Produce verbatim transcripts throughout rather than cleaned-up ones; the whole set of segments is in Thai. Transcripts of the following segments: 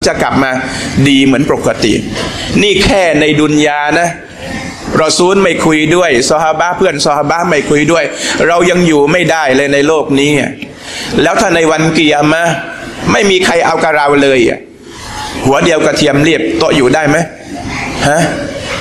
จะกลับมาดีเหมือนปกตินี่แค่ในดุนยานะรอซูลไม่คุยด้วยซอฮาบะห์เพื่อนซอฮาบะห์ไม่คุยด้วยเรายังอยู่ไม่ได้เลยในโลกนี้แล้วถ้าในวันกิยามะห์ไม่มีใครเอากับเราเลยหัวเดียวกระเทียมเรียบโตอยู่ได้ไหมฮะ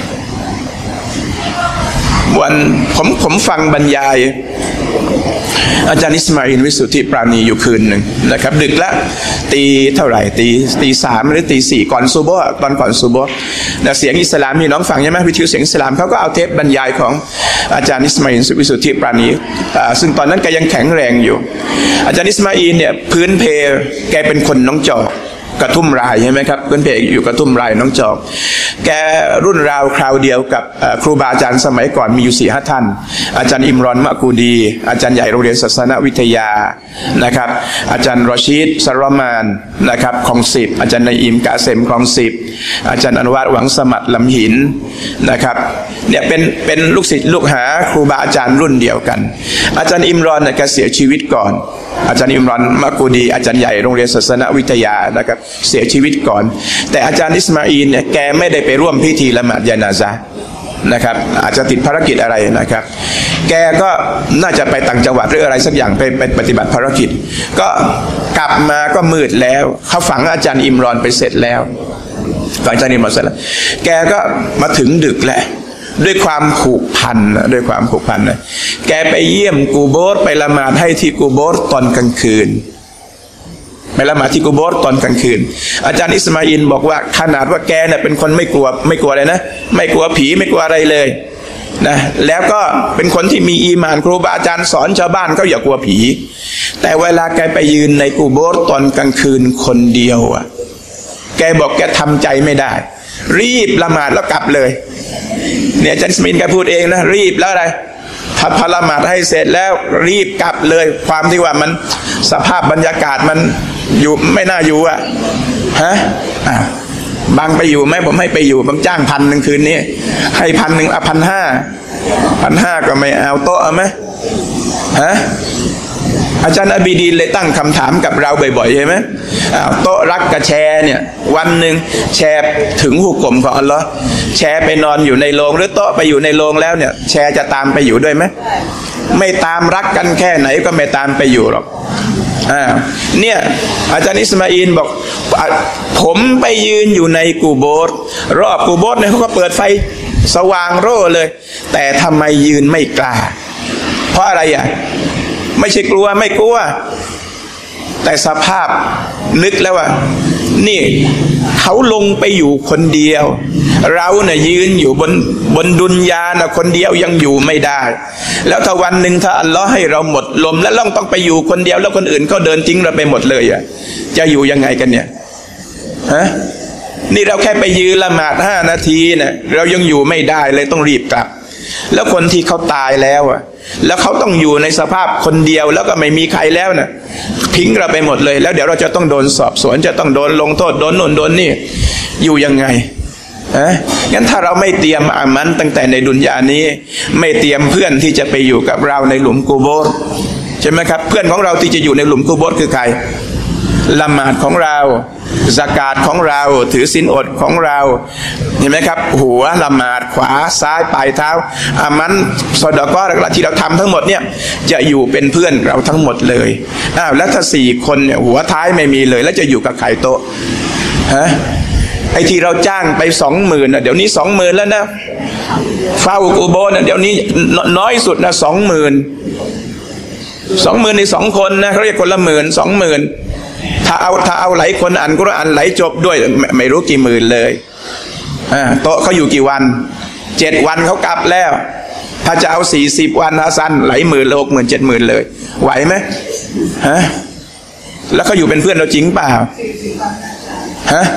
วันผมผมฟังบรรยายอาจารย์อิสมาอิลวิสุทธิปราณีอยู่คืนหนึ่งนะครับดึกละตีเท่าไหร่ตีตีสามหรือตีสี่ก่อนซุบฮ์ตอนก่อนซุบฮ์แต่เสียงอิสลามมีน้องฟังใช่ไหมวิทยุเสียงอิสลามเขาก็เอาเทปบรรยายของอาจารย์อิสมาอิลวิสุทธิปราณีซึ่งตอนนั้นแกยังแข็งแรงอยู่อาจารย์อิสมาอิลเนี่ยพื้นเพแกเป็นคนน้องจอกกระทุ่มรายใช่ไหมครับเพื่อนเพอยู่กระทุ่มรายน้องจอกแกรุ่นราวคราวเดียวกับครูบาอาจารย์สมัยก่อนมีอยู่สี่ห้าท่านอาจารย์อิมรอนมะกูดีอาจารย์ใหญ่โรงเรียนศาสนวิทยานะครับอาจารย์รอชีดซารอมานนะครับคลองสิบอาจารย์นอิมกาเซมคลองสิบอาจารย์อนุวัฒน์หวังสมัติลำหินนะครับเนี่ยเป็นเป็นลูกศิษย์ลูกหาครูบาอาจารย์รุ่นเดียวกันอาจารย์อิมรอนเนี่ยแกเสียชีวิตก่อนอาจารย์อิมรอนมะกูดีอาจารย์ใหญ่โรงเรียนศาสนวิทยานะครับเสียชีวิตก่อนแต่อาจารย์อิสมาอีลเนี่ยแกไม่ได้ไปร่วมพิธีละหมาดญะนาซะห์นะครับอาจจะติดภารกิจอะไรนะครับแกก็น่าจะไปต่างจังหวัดหรืออะไรสักอย่างไปไปปฏิบัติภารกิจก็กลับมาก็มืดแล้วเขาฝังอาจารย์อิมรอนไปเสร็จแล้วฝังอาจารย์อิมรอนเสร็จแล้วแกก็มาถึงดึกแหละด้วยความผูกพันด้วยความผูกพันนะแกไปเยี่ยมกูโบสไปละหมาดให้ที่กูโบสตอนกลางคืนไปละหมาดที่กูโบสตอนกลางคืนอาจารย์อิสมาอิลบอกว่าขนาดว่าแกเนี่ยเป็นคนไม่กลัวไม่กลัวเลยนะไม่กลัวผีไม่กลัวอะไรเลยนะแล้วก็เป็นคนที่มีอีหม่านครูบาอาจารย์สอนชาวบ้านก็อย่ากลัวผีแต่เวลาแกไปยืนในกูโบสตอนกลางคืนคนเดียวอ่ะแกบอกแกทำใจไม่ได้รีบละหมาดแล้วกลับเลยเนี่ยอาจารย์อิสมาอิลแกพูดเองนะรีบแล้วอะไรถ้าพละหมาดให้เสร็จแล้วรีบกลับเลยความที่ว่ามันสภาพบรรยากาศมันอยู่ไม่น่าอยู่อ่ะฮะอ่ะบางไปอยู่ไหมผมให้ไปอยู่บางจ้างพันหนึ่งคืนนี้ให้พันหนึ่งอ่ะพันห้าพันห้าก็ไม่เอาโต๊ะเอาไหมฮะอาจารย์อบีดีนเลยตั้งคำถามกับเราบ่อยๆใช่ไหมโต๊ะรักกับแชร์เนี่ยวันหนึ่งแชร์ถึงหุกกลมของอัลลอฮ์แชร์ไปนอนอยู่ในโรงหรือโต๊ะไปอยู่ในโรงแล้วเนี่ยแชร์จะตามไปอยู่ด้วยไหมไม่ตามรักกันแค่ไหนก็ไม่ตามไปอยู่หรอกอ่าเนี่ยอาจารย์อิสมาอิลบอกผมไปยืนอยู่ในกูโบสรอบกูโบสเนี่ยเขาก็เปิดไฟสว่างโร่เลยแต่ทำไมยืนไม่กล้าเพราะอะไรอ่ะไม่ใช่กลัวไม่กลัวแต่สภาพนึกแล้วว่านี่เขาลงไปอยู่คนเดียวเราเนี่ยยืนอยู่บนบนดุนยานะคนเดียวยังอยู่ไม่ได้แล้วถ้าวันหนึ่งถ้าอัลลอฮ์ให้เราหมดลมแล้วเราต้องไปอยู่คนเดียวแล้วคนอื่นก็เดินทิ้งเราไปหมดเลยอ่ะจะอยู่ยังไงกันเนี่ยฮะนี่เราแค่ไปยืนละหมาดห้านาทีเนี่ยเรายังอยู่ไม่ได้เลยต้องรีบกลับแล้วคนที่เขาตายแล้วอ่ะแล้วเขาต้องอยู่ในสภาพคนเดียวแล้วก็ไม่มีใครแล้วนะทิ้งเราไปหมดเลยแล้วเดี๋ยวเราจะต้องโดนสอบสวนจะต้องโดนลงโทษโดนโน่นโดนนี่อยู่ยังไงฮะงั้นถ้าเราไม่เตรียมอามันตั้งแต่ในดุนยานี้ไม่เตรียมเพื่อนที่จะไปอยู่กับเราในหลุมกูโบสใช่ไหมครับเพื่อนของเราที่จะอยู่ในหลุมกูโบสคือใครละหมาดของเราซากาตของเราถือศีลอดของเราเห็นไหมครับหัวละหมาดขวาซ้ายปลายเท้าอามันซอดาเกาะห์ที่เราทำทั้งหมดเนี่ยจะอยู่เป็นเพื่อนเราทั้งหมดเลยอ้าวแล้วถ้าสี่คนเนี่ยหัวท้ายไม่มีเลยแล้วจะอยู่กับใครโตฮะไอ้ที่เราจ้างไปสองหมื่นเดี๋ยวนี้สองหมื่นแล้วนะเฝ้ากูโบสเดี๋ยวนี้น้อยสุดนะสองหมื่นสองหมื่นในสองคนนะเขาเรียกคนละหมื่นสองหมื่นถ้าเอาถ้าเอาหลายคนอ่านกุรอานหลายจบด้วยไม่ไม่รู้กี่หมื่นเลยอ่าโต๊ะเขาอยู่กี่วันเจ็ดวันเขากลับแล้วถ้าจะเอาสี่สิบวันฮัสซันหลายหมื่นหกหมื่นเจ็ดหมื่นเลยไหวไหมฮะแล้วเขาอยู่เป็นเพื่อนเราจริงเปล่าฮะ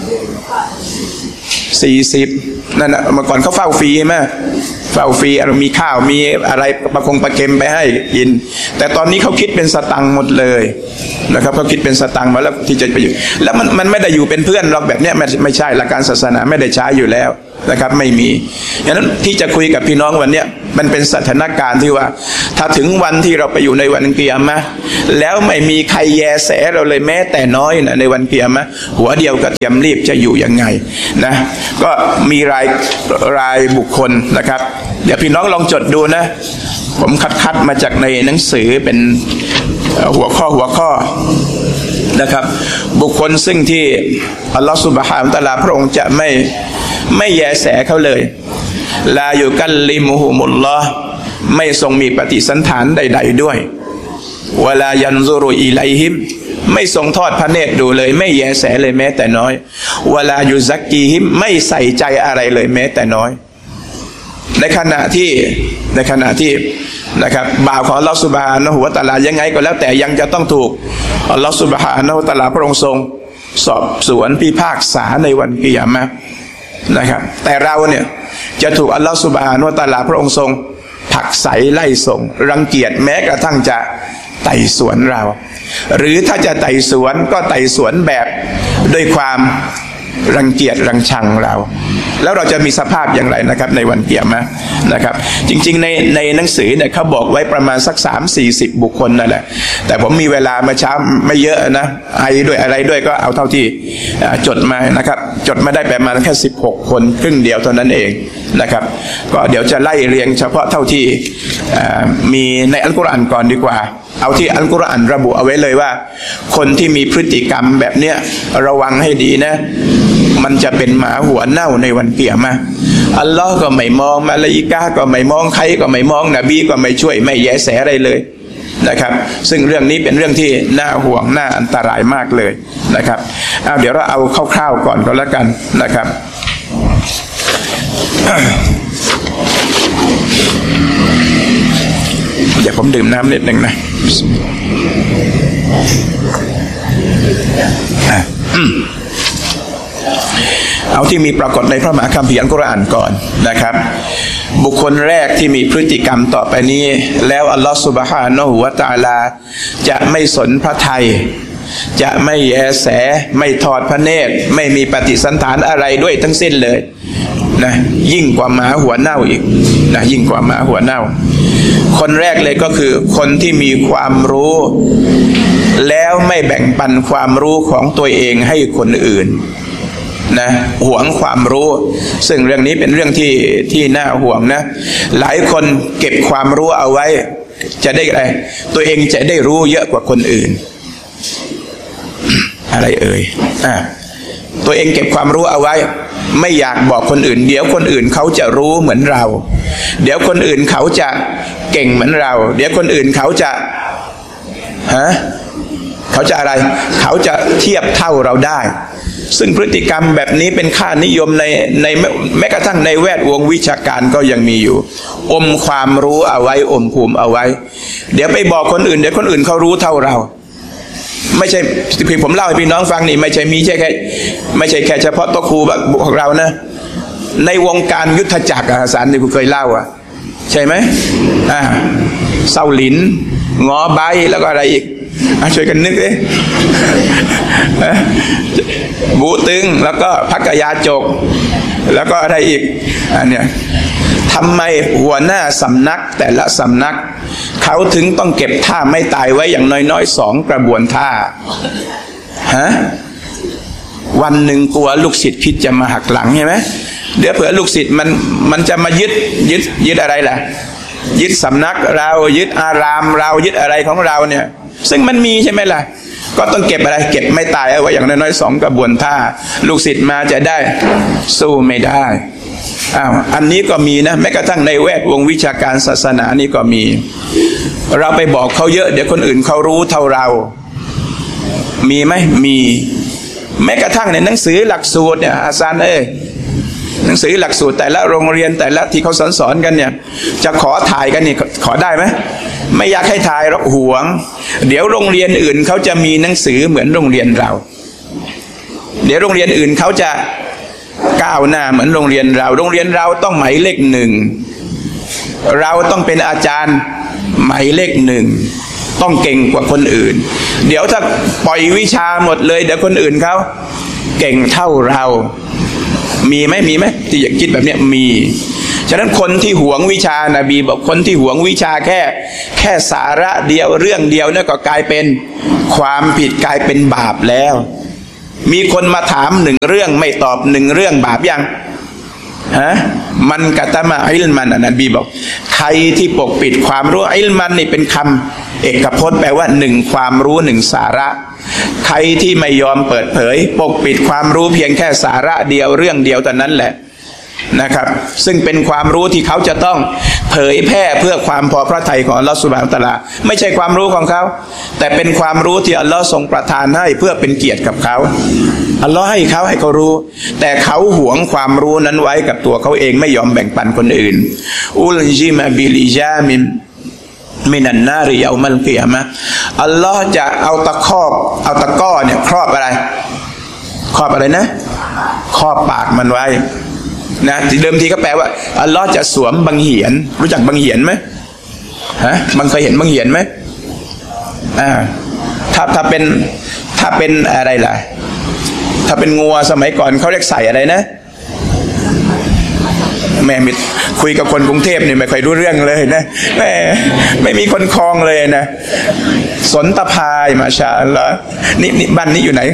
สี่สิบนั่นนะเมื่อก่อนเขาเฝ้าฟรีไหมเฝ้าฟรีมีข้าวมีอะไรประคงประเค็มไปให้กินแต่ตอนนี้เขาคิดเป็นสตังค์หมดเลยนะครับเขาคิดเป็นสตังค์มาแล้วที่จะไปอยู่แล้วมันมันไม่ได้อยู่เป็นเพื่อนเราแบบเนี้ยไม่ไม่ใช่หลักการศาสนาไม่ได้ใช้อยู่แล้วนะครับไม่มีฉะนั้นที่จะคุยกับพี่น้องวันเนี้ยมันเป็นสถานการณ์ที่ว่าถ้าถึงวันที่เราไปอยู่ในวันกิยามะห์แล้วไม่มีใครแยแสเราเลยแม้แต่น้อยนะในวันกิยามะห์หัวเดียวก็เตรียมรีบจะอยู่ยังไงนะก็มีรายรายบุคคลนะครับเดี๋ยวพี่น้องลองจดดูนะผมคัดคัดมาจากในหนังสือเป็นหัวข้อหัวข้อนะครับบุคคลซึ่งที่อัลลอฮฺซุบฮานะฮูวะตะอาลาพระองค์จะไม่ไม่แยแสเขาเลยลายุกัลลิมุฮุมุลลอฮ์ไม่ทรงมีปฏิสันถานใดๆด้วยวะลายันซุรุอิลัยฮิมไม่ทรงทอดพระเนตรดูเลยไม่แยแสเลยแม้แต่น้อยวะลายุซักกีฮิมไม่ใส่ใจอะไรเลยแม้แต่น้อยในขณะที่ในขณะที่นะครับบ่าวของอัลลอฮฺซุบฮานะฮูวะตะอาลายังไงก็แล้วแต่ยังจะต้องถูกอัลลอฮฺซุบฮานะฮูวะตะอาลาพระองค์ทรงสอบสวนพิพากษาในวันกิยามะห์นะครับแต่เราเนี่ยจะถูกอัลลอฮฺซุบฮานะฮูวะตะอาลาพระองค์ทรงผลักไสไล่ส่งรังเกียจแม้กระทั่งจะไต่สวนเราหรือถ้าจะไต่สวนก็ไต่สวนแบบด้วยความรังเกียจรังชังเราแล้วเราจะมีสภาพอย่างไรนะครับในวันกิยามะห์นะครับจริงๆในในหนังสือเนี่ยเขาบอกไว้ประมาณสักสามสี่สิบบุคคลนั่นแหละแต่ผมมีเวลามาเช้าไม่เยอะนะไอด้วยอะไรด้วยก็เอาเท่าที่จดมานะครับจดมาได้ประมาณแค่สิบหกคนครึ่งเดียวเท่านั้นเองนะครับก็เดี๋ยวจะไล่เรียงเฉพาะเท่าที่มีในอัลกุรอานก่อนดีกว่าเอาที่อัลกุรอานระบุเอาไว้เลยว่าคนที่มีพฤติกรรมแบบเนี้ยระวังให้ดีนะมันจะเป็นหมาหัวเน่าในวันกิยามะห์อัลลอฮ์ก็ไม่มองมะลาอิกะฮ์ก็ไม่มองใครก็ไม่มองนบีก็ไม่ช่วยไม่แยแสอะไรเลยนะครับซึ่งเรื่องนี้เป็นเรื่องที่น่าห่วงน่าอันตรายมากเลยนะครับเอาเดี๋ยวเราเอาคร่าวๆก่อนก็แล้วกันนะครับ เดี๋ยวผมดื่มน้ำนิดหนึ่งนะเอาที่มีปรากฏในพระมหาคัมภีร์อัลกุรอานก่อนนะครับบุคคลแรกที่มีพฤติกรรมต่อไปนี้แล้วอัลลอฮฺซุบฮานะฮูวะตะอาลาจะไม่สนพระทัยจะไม่แยแสไม่ทอดพระเนตรไม่มีปฏิสันถานอะไรด้วยทั้งสิ้นเลยนะยิ่งกว่าหมาหัวเน่าอีกนะยิ่งกว่าหมาหัวเน่าคนแรกเลยก็คือคนที่มีความรู้แล้วไม่แบ่งปันความรู้ของตัวเองให้คนอื่นนะหวงความรู้ซึ่งเรื่องนี้เป็นเรื่องที่ที่น่าห่วงนะหลายคนเก็บความรู้เอาไว้จะได้อะไรตัวเองจะได้รู้เยอะกว่าคนอื่นอะไรเอ่ยอ่าตัวเองเก็บความรู้เอาไว้ไม่อยากบอกคนอื่นเดี๋ยวคนอื่นเขาจะรู้เหมือนเราเดี๋ยวคนอื่นเขาจะเก่งเหมือนเราเดี๋ยวคนอื่นเขาจะฮะเขาจะอะไรเขาจะเทียบเท่าเราได้ซึ่งพฤติกรรมแบบนี้เป็นค่านิยมในในแม้กระทั่งในแวดวงวิชาการก็ยังมีอยู่อมความรู้เอาไว้อมภูมิเอาไว้เดี๋ยวไปบอกคนอื่นเดี๋ยวคนอื่นเขารู้เท่าเราไม่ใช่พี่ผมเล่าให้พี่น้องฟังนี่ไม่ใช่มีแค่แค่ไม่ใช่แค่เฉพาะโต๊ะครูของเรานะในวงการยุทธจักรอาสารที่ผมเคยเล่าอ่ะใช่ไหมอ่าเซาหลินงอใบแล้วก็อะไรอีกช่วยกันนึกดิบูตึงแล้วก็พักกยาจกแล้วก็อะไรอีกอันเนี้ยทำไมหัวหน้าสำนักแต่ละสำนักเขาถึงต้องเก็บท่าไม่ตายไว้อย่างน้อยๆสองกระบวนท่าฮะวันหนึ่งกลัวลูกศิษย์พิษจะมาหักหลังใช่ไหมเดี๋ยวเผื่อลูกศิษย์มันมันจะมายึดยึดยึดอะไรล่ะยึดสำนักเรายึดอารามเรายึดอะไรของเราเนี่ยซึ่งมันมีใช่ไหมล่ะก็ต้องเก็บอะไรเก็บไม่ตายเอาไว้อย่างน้อยๆสองกระบวนท่าลูกศิษย์มาจะได้สู้ไม่ได้อ้าวอันนี้ก็มีนะแม้กระทั่งในแวดวงวิชาการศาสนานี่ก็มีเราไปบอกเขาเยอะเดี๋ยวคนอื่นเขารู้เท่าเรามีไหมมีแม้กระทั่งในหนังสือหลักสูตรเนี่ยอาจารย์เอ้ยหนังสือหลักสูตรแต่ละโรงเรียนแต่ละที่เขาสอนสอนกันเนี่ยจะขอถ่ายกันนี่ขอได้ไหมไม่อยากให้ถ่ายหรอกหวงเดี๋ยวโรงเรียนอื่นเขาจะมีหนังสือเหมือนโรงเรียนเราเดี๋ยวโรงเรียนอื่นเขาจะก้าวหน้าเหมือนโรงเรียนเราโรงเรียนเราต้องหมายเลขหนึ่งเราต้องเป็นอาจารย์หมายเลขหนึ่งต้องเก่งกว่าคนอื่นเดี๋ยวถ้าปล่อยวิชาหมดเลยเดี๋ยวคนอื่นเขาเก่งเท่าเรามีไหมมีไหมที่อยากคิดแบบเนี้ยมีฉะนั้นคนที่หวงวิชานบีบอกคนที่หวงวิชาแค่แค่สาระเดียวเรื่องเดียวเนี่ยก็กลายเป็นความผิดกลายเป็นบาปแล้วมีคนมาถามหนึ่งเรื่องไม่ตอบหนึ่งเรื่องบาปยังฮะมันกะตะมาอิลมันอันนบีบอกใครที่ปกปิดความรู้อิลมันนี่เป็นคำเอกพจน์แปลว่าหนึ่งความรู้หนึ่งสาระใครที่ไม่ยอมเปิดเผยปกปิดความรู้เพียงแค่สาระเดียวเรื่องเดียวแต่นั้นแหละนะครับซึ่งเป็นความรู้ที่เขาจะต้องเผยแพร่เพื่อความพอพระทัยของอัลลอฮฺซุบฮานะฮูวะตะอาลาไม่ใช่ความรู้ของเขาแต่เป็นความรู้ที่อัลลอฮฺทรงประทานให้เพื่อเป็นเกียรติกับเขาอัลลอฮฺให้เขาให้เขารู้แต่เขาหวงความรู้นั้นไว้กับตัวเขาเองไม่ยอมแบ่งปันคนอื่นอุลจิมะบิลิจามินมินันนาริยาอุมัลกิยามะห์อัลลอฮฺจะเอาตะครอบเอาตะก้อเนี่ยครอบอะไรครอบอะไรนะครอบปากมันไว้นะเดิมทีก็แปลว่าอัลลอฮ์จะสวมบังเหียนรู้จักบังเหียนไหมฮะบังเคยเห็นบังเหียนไหมอ่าถ้าถ้าเป็นถ้าเป็นอะไรล่ะถ้าเป็นงัวสมัยก่อนเขาเรียกใส่อะไรนะแม่มิคุยกับคนกรุงเทพเนี่ยไม่ค่อยรู้เรื่องเลยนะแม่ไม่มีคนคลองเลยนะสนตะพายมาชาอัลลอฮ์นี่นี่บ้านนี้อยู่ไหน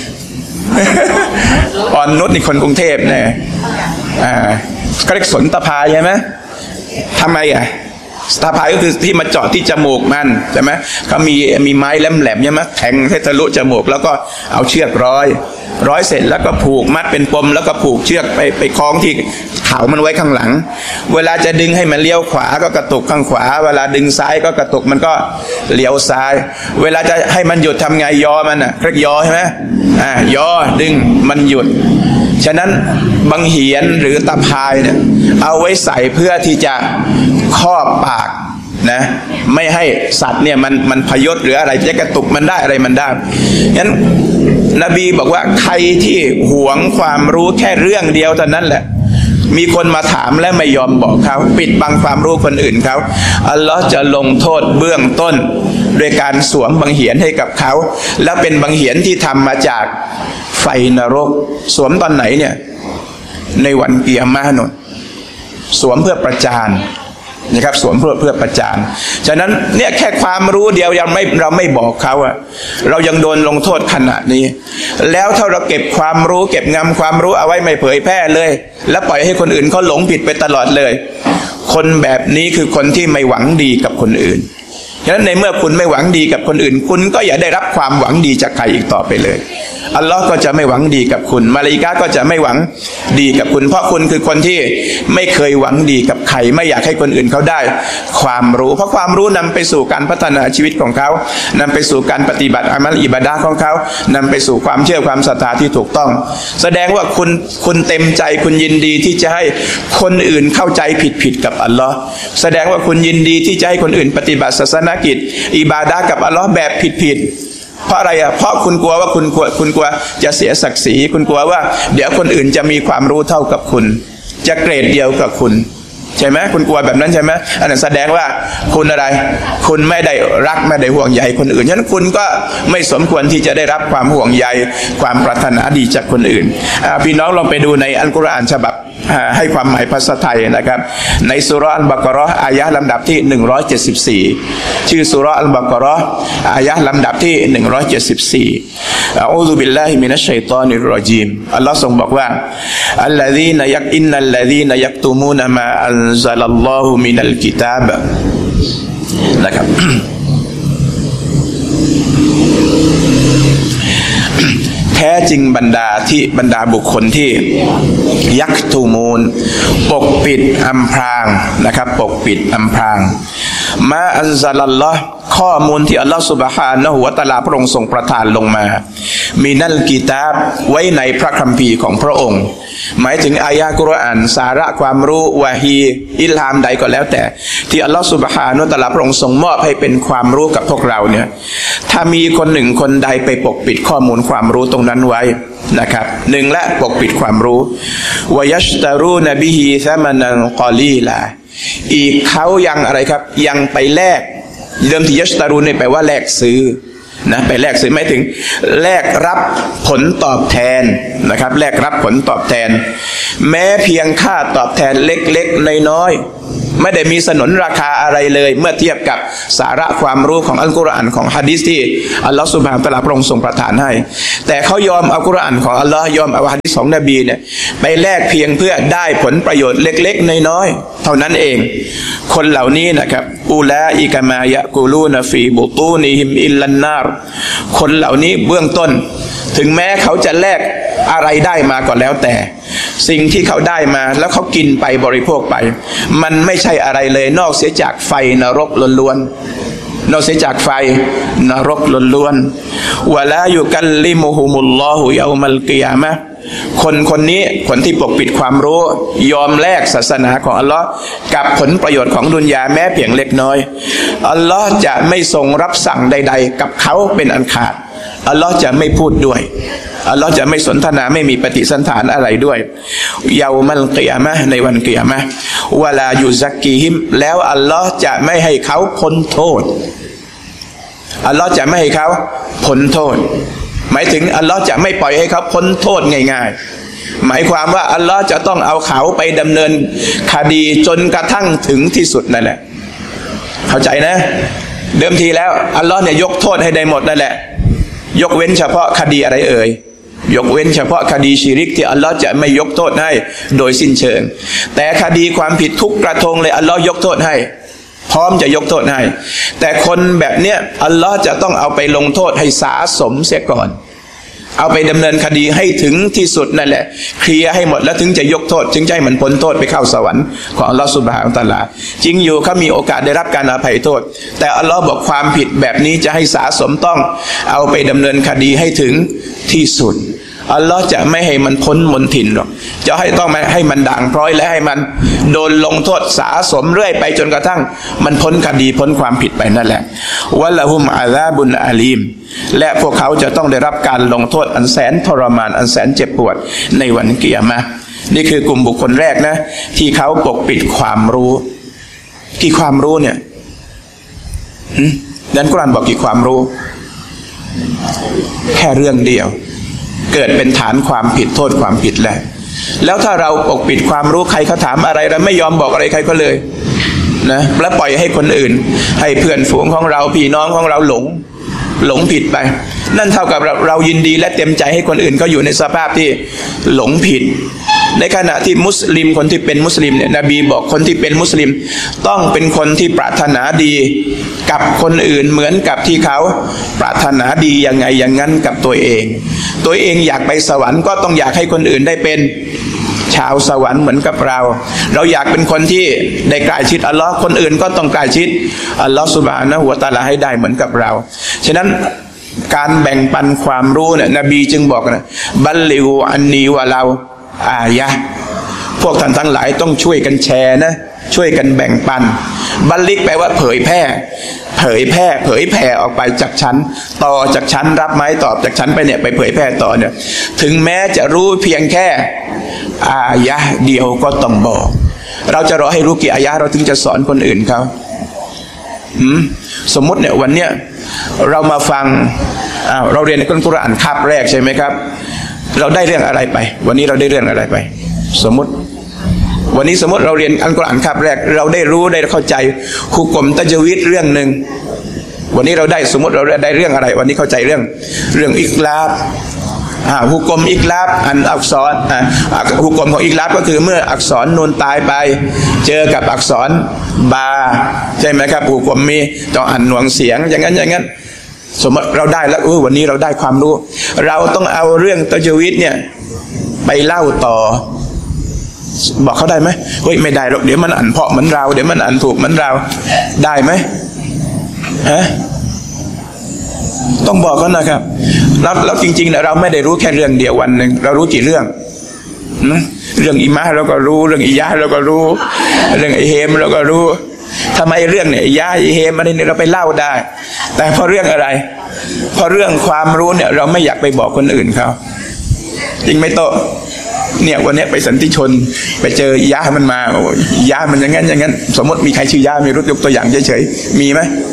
อ่อนนุชนี่คนกรุงเทพเนี่ยอ่าก็เรียกสนตะพายใช่ไหมทำไมอ่ะสตาพายก็คือที่มาเจาะที่จมูกมันใช่ไหมเขามีมีไม้แหลมๆใช่ไหมแทงให้ทะลุจมูกแล้วก็เอาเชือกร้อยร้อยเสร็จแล้วก็ผูกมัดเป็นปมแล้วก็ผูกเชือกไปไปคล้องที่เขามันไว้ข้างหลังเวลาจะดึงให้มันเลี้ยวขวาก็กระตุกข้างขวาเวลาดึงซ้ายก็กระตุกมันก็เลี้ยวซ้ายเวลาจะให้มันหยุดทำไงยอมันอ่ะเรียกยอใช่ไหมอ่ายอดึงมันหยุดฉะนั้นบังเหียนหรือตะพายเนี่ยเอาไว้ใส่เพื่อที่จะครอบปากนะไม่ให้สัตว์เนี่ยมันมันพยศหรืออะไรจะกระตุกมันได้อะไรมันได้งั้นนบีบอกว่าใครที่หวงความรู้แค่เรื่องเดียวเท่านั้นแหละมีคนมาถามและไม่ยอมบอกเขาปิดบังความรู้คนอื่นเขาอัลลอฮ์จะลงโทษเบื้องต้นโดยการสวมบังเหียนให้กับเขาและเป็นบังเหียนที่ทำมาจากไฟนรกสวมตอนไหนเนี่ยในวันกิยามะห์นนสวมเพื่อประจานนะครับสวมเพื่อเพื่อประจานฉะนั้นเนี่ยแค่ความรู้เดียวยังไม่เราไม่บอกเขาอะเรายังโดนลงโทษขนาดนี้แล้วถ้าเราเก็บความรู้เก็บงำความรู้เอาไว้ไม่เผยแพร่เลยแล้วปล่อยให้คนอื่นเขาหลงผิดไปตลอดเลยคนแบบนี้คือคนที่ไม่หวังดีกับคนอื่นฉะนั้นในเมื่อคุณไม่หวังดีกับคนอื่นคุณก็อย่าได้รับความหวังดีจากใครอีกต่อไปเลยอัลลอฮ์ก็จะไม่หวังดีกับคุณมาลาอิกะฮ์ก็จะไม่หวังดีกับคุณเพราะคุณคือคนที่ไม่เคยหวังดีกับใครไม่อยากให้คนอื่นเขาได้ความรู้เพราะความรู้นำไปสู่การพัฒนาชีวิตของเขานำไปสู่การปฏิบัติอามัลอิบาดะห์ของเขานำไปสู่ความเชื่อความศรัทธาที่ถูกต้องแสดงว่าคุณคุณเต็มใจคุณยินดีที่จะให้คนอื่นเข้าใจผิดผิดกับอัลลอฮ์แสดงว่าคุณยินดีที่จะให้คนอื่นปฏิบัติศาสนกิจอิบาดะห์กับอัลลอฮ์แบบผิดผิดเพราะอะไรอ่ะเพราะคุณกลัวว่าคุณกลัวคุณกลัวจะเสียศักดิ์ศรีคุณกลัวว่าเดี๋ยวคนอื่นจะมีความรู้เท่ากับคุณจะเกรดเดียวกับคุณใช่ไหมคุณกลัวแบบนั้นใช่ไหมอันนั้นแสดงว่าคุณอะไรคุณไม่ได้รักไม่ได้ห่วงใยคนอื่นฉะนั้นคุณก็ไม่สมควรที่จะได้รับความห่วงใยความปรารถนาดีจากคนอื่นพี่น้องลองไปดูในอัลกุรอานฉบับให้ความหมายภาษาไทยนะครับในสุเราะห์อัลบะเกาะฮ์อายะห์ลำดับที่หนึ่งร้อยเจ็ดสิบสี่ชื่อสุเราะห์อัลบะเกาะฮ์อายะห์ลำดับที่หนึ่งร้อยเจ็ดสิบสี่อะอูซุบิลลาฮิมินัชชัยฏอนิรเราะญีมอัลลอฮ์ทรงบอกว่าอัลลซีนะยักอินนัลลซีนะยักตุมูนมาอันซะลัลลอฮุมินัลกิตาบนะครับแท้จริงบรรดาที่บรรดาบุคคลที่ยักตูมูนปกปิดอำพรางนะครับปกปิดอำพรางมาอันซะลัลลอฮ์ข้อมูลที่อัลลอฮฺซุบฮานะฮูวะตะอาลาพระองค์ทรงประทานลงมามีนัลกิตาบไว้ในพระคัมภีร์ของพระองค์หมายถึงอายะห์กุรอานสาระความรู้วะฮีอิลฮามใดก็แล้วแต่ที่อัลลอฮฺซุบฮานะฮูวะตะอาลาพระองค์ทรงมอบให้เป็นความรู้กับพวกเราเนี่ยถ้ามีคนหนึ่งคนใดไปปกปิดข้อมูลความรู้ตรงนั้นไว้นะครับหนึ่งและปกปิดความรู้วะยัชตารูนบิฮิซะมานันกอลีลาอีกเขายังอะไรครับยังไปแลกเดิมที่ยัชตารูนเนี่ยแปลว่าแลกซื้อนะไปแลกซื้อไม่ถึงแลกรับผลตอบแทนนะครับแลกรับผลตอบแทนแม้เพียงค่าตอบแทนเล็กๆน้อยๆไม่ได้มีสนนราคาอะไรเลยเมื่อเทียบกับสาระความรู้ของอัลกุรอานของหะดีษที่อัลลอฮฺซุบฮานะฮูวะตะอาลาพระองค์ทรงประทานให้แต่เขายอมเอากุรอานของอัลลอฮ์ยอมเอาหะดีษของนบีเนี่ยไปแลกเพียงเพื่อได้ผลประโยชน์เล็กๆน้อยๆเท่านั้นเองคนเหล่านี้นะครับอูลาอิกะมายะกูลูนฟีบุตูนิฮิมอิลลันนารคนเหล่านี้เบื้องต้นถึงแม้เขาจะแลกอะไรได้มาก็แล้วแต่สิ่งที่เขาได้มาแล้วเขากินไปบริโภคไปมันไม่ใช่อะไรเลยนอกเสียจากไฟนรกล้วนๆนอกเสียจากไฟนรกล้วนๆวะลายุกัลลิมุฮุมุลลอฮุยะอมัลกิยามะห์คนคนนี้คนที่ปกปิดความรู้ยอมแลกศาสนาของอัลลอฮ์กับผลประโยชน์ของดุนยาแม้เพียงเล็กน้อยอัลลอฮ์จะไม่ทรงรับสั่งใดๆกับเขาเป็นอันขาดอัลลอฮ์จะไม่พูดด้วยอัลลอฮ์จะไม่สนทนาไม่มีปฏิสันถานอะไรด้วยเยามัลกิยามะห์ในวันกิยามะห์วะลายุซักกีฮิมแล้วอัลลอฮ์จะไม่ให้เขาพ้นโทษอัลลอฮ์จะไม่ให้เขาพ้นโทษหมายถึงอัลลอฮ์จะไม่ปล่อยให้เขาพ้นโทษง่ายๆหมายความว่าอัลลอฮ์จะต้องเอาเขาไปดำเนินคดีจนกระทั่งถึงที่สุดนั่นแหละเข้าใจนะเดิมทีแล้วอัลลอฮ์เนี่ยยกโทษให้ได้หมดนั่นแหละยกเว้นเฉพาะคดีอะไรเอ่ยยกเว้นเฉพาะคดีชิริกที่อัลลอฮ์จะไม่ยกโทษให้โดยสิ้นเชิงแต่คดีความผิดทุกกระทงเลยอัลลอฮ์ยกโทษให้พร้อมจะยกโทษให้แต่คนแบบเนี้ยอัลลอฮ์จะต้องเอาไปลงโทษให้สะสมเสียก่อนเอาไปดำเนินคดีให้ถึงที่สุดนั่นแหละเคลียร์ให้หมดแล้วถึงจะยกโทษถึงจะให้มันพ้นโทษไปเข้าสวรรค์ของอัลลอฮ์ซุบฮานะฮูวะตะอาลาจริงอยู่เขามีโอกาสได้รับการอภัยโทษแต่อัลลอฮ์บอกความผิดแบบนี้จะให้สะสมต้องเอาไปดำเนินคดีให้ถึงที่สุดอัลลอฮ์จะไม่ให้มันพ้นมนทินหรอกจะให้ต้องให้มันด่างพร้อยและให้มันโดนลงโทษสะสมเรื่อยไปจนกระทั่งมันพ้นคดีพ้นความผิดไปนั่นแหละวะละฮุมอาซาบุนอาลีมและพวกเขาจะต้องได้รับการลงโทษอันแสนทรมานอันแสนเจ็บปวดในวันกิยามะห์นี่คือกลุ่มบุคคลแรกนะที่เขาปกปิดความรู้กี่ความรู้เนี่ยนั้นกุรอานบอกกี่ความรู้แค่เรื่องเดียวเกิดเป็นฐานความผิดโทษความผิดแล้วแล้วถ้าเราปกปิดความรู้ใครเขาถามอะไรเราไม่ยอมบอกอะไรใครก็เลยนะแล้วปล่อยให้คนอื่นให้เพื่อนฝูงของเราพี่น้องของเราหลงหลงผิดไปนั่นเท่ากับเราเรายินดีและเต็มใจให้คนอื่นเขาอยู่ในสภาพที่หลงผิดในขณะที่มุสลิมคนที่เป็นมุสลิมเนี่ยนบีบอกคนที่เป็นมุสลิมต้องเป็นคนที่ปรารถนาดีกับคนอื่นเหมือนกับที่เขาปรารถนาดียังไงอย่างนั้นกับตัวเองตัวเองอยากไปสวรรค์ก็ต้องอยากให้คนอื่นได้เป็นชาวสวรรค์เหมือนกับเราเราอยากเป็นคนที่ได้ใกล้ชิดอัลลอฮ์คนอื่นก็ต้องใกล้ชิดอัลลอฮ์ซุบฮานะฮูวะตะอาลาให้ได้เหมือนกับเราฉะนั้นการแบ่งปันความรู้เนี่ยนบีจึงบอกนะบัลลิกูอันนีวะเราอายะพวกท่านทั้งหลายต้องช่วยกันแชร์นะช่วยกันแบ่งปันบัลลิกแปลว่าเผยแพร่เผยแพร่เผยแผ่ออกไปจากชั้นต่อจากชั้นรับไม้ตอบจากชั้นไปเนี่ยไปเผยแพร่ต่อเนี่ยถึงแม้จะรู้เพียงแค่อายะเดียวก็ต้องบอกเราจะรอให้รู้กี่อายะเราถึงจะสอนคนอื่นเขาสมมติเนี่ยวันเนี้ยเรามาฟังเราเรียนในกุรอานคาบแรกใช่ไหมครับเราได้เรื่องอะไรไปวันนี้เราได้เรื่องอะไรไปสมมติวันนี้สมมติเราเรียนอัลกุรอานคาบแรกเราได้รู้ได้เข้าใจฮุกมตัจวีดเรื่องหนึ่งวันนี้เราได้สมมติเราได้เรื่องอะไรวันนี้เข้าใจเรื่องเรื่องอิกลาบอ่าฮุกมอิกลาบอันอักษรอ่าฮุกมของอิกลาบก็คือเมื่ออักษรนูนตายไปเจอกับอักษรบาใช่ไหมครับฮุกมมีต้องอ่านหน่วงเสียงอย่างนั้นอย่างนั้นสมมติเราได้แล้วเออวันนี้เราได้ความรู้เราต้องเอาเรื่องตัจวีดเนี่ยไปเล่าต่อบอกเขาได้ไหมเฮ้ยไม่ได้หรอกเดี๋ยวมันอ่านเพาะเหมือนเราเดี๋ยวมันอ่านถูกเหมือนเราได้ไหมฮะต้องบอกเขานะครับแล้วแล้วจริงๆเนี่ยเราไม่ได้รู้แค่เรื่องเดียววันหนึ่งเรารู้กี่เรื่องนะเรื่องอิมะเราก็รู้เรื่องอิยะเราก็รู้เรื่องไอเฮมเราก็รู้ทำไมเรื่องเนี่ยอิยะอิเฮมอะไรเนี่ยเราไปเล่าได้แต่พอเรื่องอะไรพอเรื่องความรู้เนี่ยเราไม่อยากไปบอกคนอื่นเขาจริงไหมโตเนี่ยวันนี้ไปสันติชนไปเจอยามันมาโอ้ยยามันอย่างงั้นอย่างงั้นสมมติมีใครชื่อยามีรู้ยกตัวอย่างเฉยๆมีไหม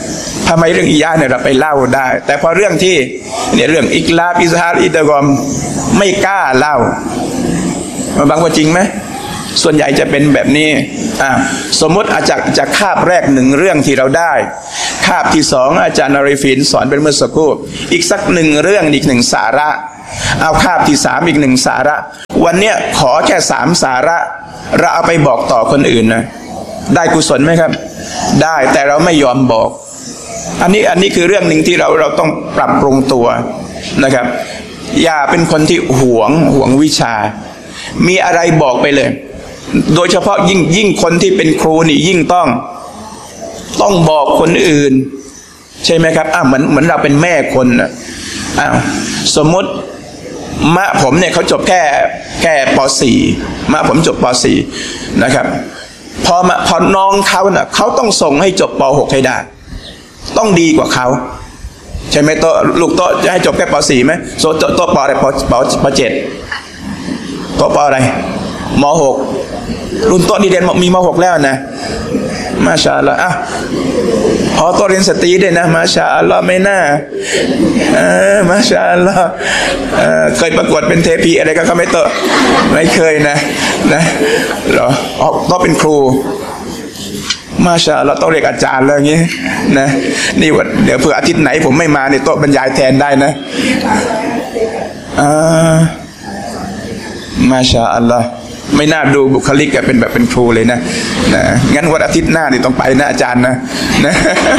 ทำไมเรื่องอิยาเนี่ยเราไปเล่าได้แต่พอเรื่องที่เนี่ยเรื่องอิกลาบอิซฮาร์อิดะกอมไม่กล้าเล่าบางว่าจริงไหมส่วนใหญ่จะเป็นแบบนี้อ่าสมมติอาจารย์จากคาบแรกหนึ่งเรื่องที่เราได้คาบที่สองอาจารย์นาริฟินสอนเป็นเมื่อสักครู่อีกสักหนึ่งเรื่องอีกหนึ่งสาระเอาคาบที่สามอีกหนึ่งสาระวันเนี้ยขอแค่สามสาระเราเอาไปบอกต่อคนอื่นนะได้กุศลไหมครับได้แต่เราไม่ยอมบอกอันนี้อันนี้คือเรื่องหนึ่งที่เราเราต้องปรับปรุงตัวนะครับอย่าเป็นคนที่หวงหวงวิชามีอะไรบอกไปเลยโดยเฉพาะยิ่งยิ่งคนที่เป็นครูนี่ยิ่งต้องต้องบอกคนอื่นใช่ไหมครับอ้าวเหมือนเหมือนเราเป็นแม่คนนะอ้าวสมมติมะผมเนี่ยเขาจบแค่แค่ป.สี่ มะผมจบป.สี่ นะครับพอมาพอน้องเขาน่ะเขาต้องส่งให้จบป.หก ให้ได้ต้องดีกว่าเขาใช่ไหมโตลูกโตจะให้จบแค่ป.สี่ ไหมโตโตโตป.อะไรป.ป.ป.เจ็ด โตป.อะไรม.หก รุ่นโตนี่เรียนมีม.หก แล้วนะมาชาอัลลอฮ์อ่ะพอโตเรียนสตรีด้วยนะมาชาอัลลอฮ์ไม่น่าเออมาชาอัลลอฮ์เออเคยประกวดเป็นเทพีอะไรก็เขาไม่โตไม่เคยนะนะเหรออ๋อต้องเป็นครูมาชาอัลลอฮ์ต้องเรียกอาจารย์เลยอย่างงี้นะนี่ว่าเดี๋ยวเผื่ออาทิตย์ไหนผมไม่มาเนี่ยโต๊ะบรรยายแทนได้นะอ่ามาชาอัลลอฮ์ไม่น่าดูบุคลิกแกเป็นแบบเป็นครูเลยนะนะงั้นวันอาทิตย์หน้านี่ต้องไปนะอาจารย์นะนะ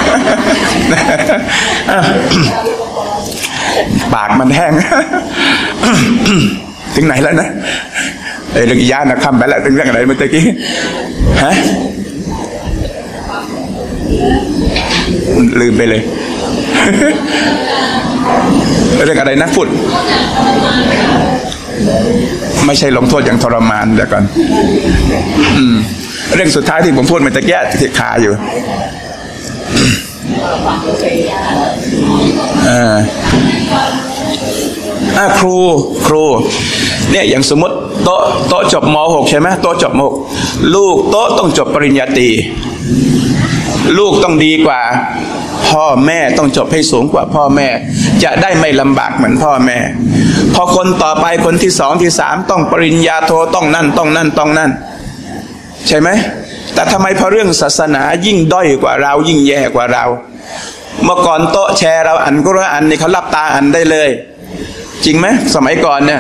ปากมันแห้งถึงไหนแล้วนะเรื่องอิยานะคำไปแล้วถึงเรื่องอะไรเมื่อกี้ฮะลืมไปเลยเรื่องอะไรนะฟุตไม่ใช่ลงโทษอย่างทรมานเดี๋ยวก่อนอืมเรื่องสุดท้ายที่ผมพูดมันตะแกะที่คาอยู่อ่าอ่าครูครูเนี่ยอย่างสมมติโต๊ะโต๊ะจบม.หก ใช่ไหมโต๊ะจบม.หก ลูกโต๊ะต้องจบปริญญาตรีลูกต้องดีกว่าพ่อแม่ต้องจบให้สูงกว่าพ่อแม่จะได้ไม่ลำบากเหมือนพ่อแม่พอคนต่อไปคนที่สองที่สามต้องปริญญาโทต้องนั่นต้องนั่นต้องนั่นใช่ไหมแต่ทำไมพอเรื่องศาสนายิ่งด้อยกว่าเรายิ่งแย่กว่าเราเมื่อก่อนโต๊ะแชร์เราอ่านกุรอานนี่เขาลับตาอ่านได้เลยจริงไหมสมัยก่อนเนี่ย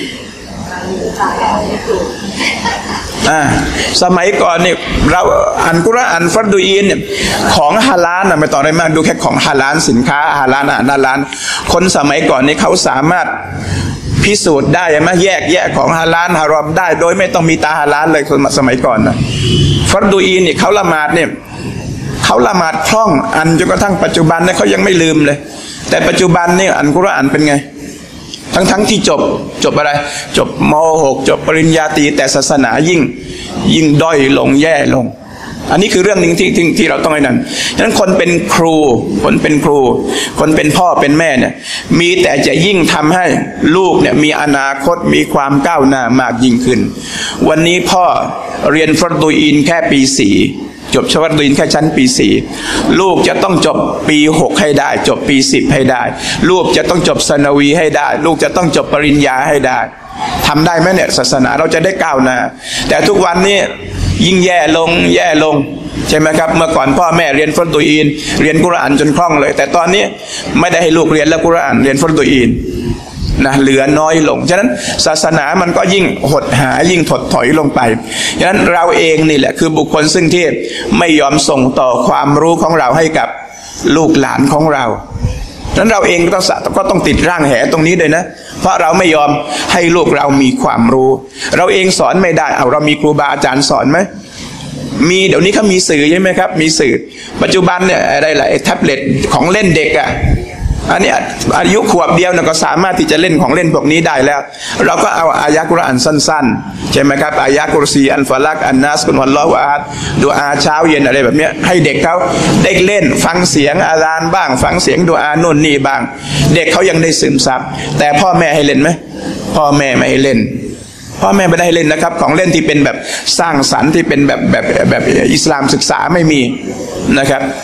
อ่าสมัยก่อนเนี่ยเราอ่านกุรอานฟัรดูอีนเนี่ยของฮาลาลนะไม่ต้องอะไรมากดูแค่ของฮาลาลสินค้าฮาลาลอ่ะฮาลาลคนสมัยก่อนนี่เขาสามารถพิสูจน์ได้ไหมแยกแยกของฮาลาลฮารอมได้โดยไม่ต้องมีตาฮาลาลเลยคนสมัยก่อนนะฟัรดูอีนเนี่ยเขาละหมาดเนี่ยเขาละหมาดคล่องอันจนกระทั่งปัจจุบันเนี่ยเขายังไม่ลืมเลยแต่ปัจจุบันเนี่ยอ่านกุรอานเป็นไงทั้งทั้งที่จบจบอะไรจบม.หก จบปริญญาตรีแต่ศาสนายิ่งยิ่งด้อยลงแย่ลงอันนี้คือเรื่องหนึ่งที่ที่ที่เราต้องให้นั่นฉะนั้นคนเป็นครูคนเป็นครูคนเป็นพ่อเป็นแม่เนี่ยมีแต่จะยิ่งทำให้ลูกเนี่ยมีอนาคตมีความก้าวหน้ามากยิ่งขึ้นวันนี้พ่อเรียนฟัรดูอีนแค่ปีสี่จบชวัดดินแค่ชั้นปีสี่ลูกจะต้องจบปีหกให้ได้จบปีสิบให้ได้ลูกจะต้องจบสนวีให้ได้ลูกจะต้องจบปริญญาให้ได้ทำได้ไหมเนี่ยศาสนาเราจะได้ก้าวหน้าแต่ทุกวันนี้ยิ่งแย่ลงแย่ลงใช่ไหมครับเมื่อก่อนพ่อแม่เรียนฟัรดูอีนเรียนกุรอานจนคล่องเลยแต่ตอนนี้ไม่ได้ให้ลูกเรียนแล้วกุรอานเรียนฟัรดูอีนนะเหลือน้อยลงฉะนั้นศาสนามันก็ยิ่งหดหายยิ่งถดถอยลงไปฉะนั้นเราเองนี่แหละคือบุคคลซึ่งที่ไม่ยอมส่งต่อความรู้ของเราให้กับลูกหลานของเราฉะนั้นเราเองก็ต้องก็ต้องติดร่างแหตรงนี้ด้วยนะเพราะเราไม่ยอมให้ลูกเรามีความรู้เราเองสอนไม่ได้เอาเรามีครูบาอาจารย์สอนไหมมีเดี๋ยวนี้เขามีสื่อใช่ไหมครับมีสื่อปัจจุบันเนี่ยอะไรล่ะไอ้แท็บเล็ตของเล่นเด็กอ่ะอันนี้อายุขวบเดียวนะก็สามารถที่จะเล่นของเล่นพวกนี้ได้แล้วเราก็เอาอายะกุรอานสั้นๆใช่ไหมครับอายะกุรซีอันฟาลักอันนัสกุลวัลลอฮุอะฮัดดุอาเช้าเย็นอะไรแบบนี้ให้เด็กเขาได้เล่นฟังเสียงอาซานบ้างฟังเสียงดุอาโน่นนี่บ้างเด็กเขายังได้ซึมซับแต่พ่อแม่ให้เล่นไหมพ่อแม่ไม่ให้เล่นพ่อแม่ไม่ได้เล่นนะครับของเล่นที่เป็นแบบสร้างสรรค์ที่เป็นแบบแบบแบบอิสลามศึกษาไม่มีนะครับท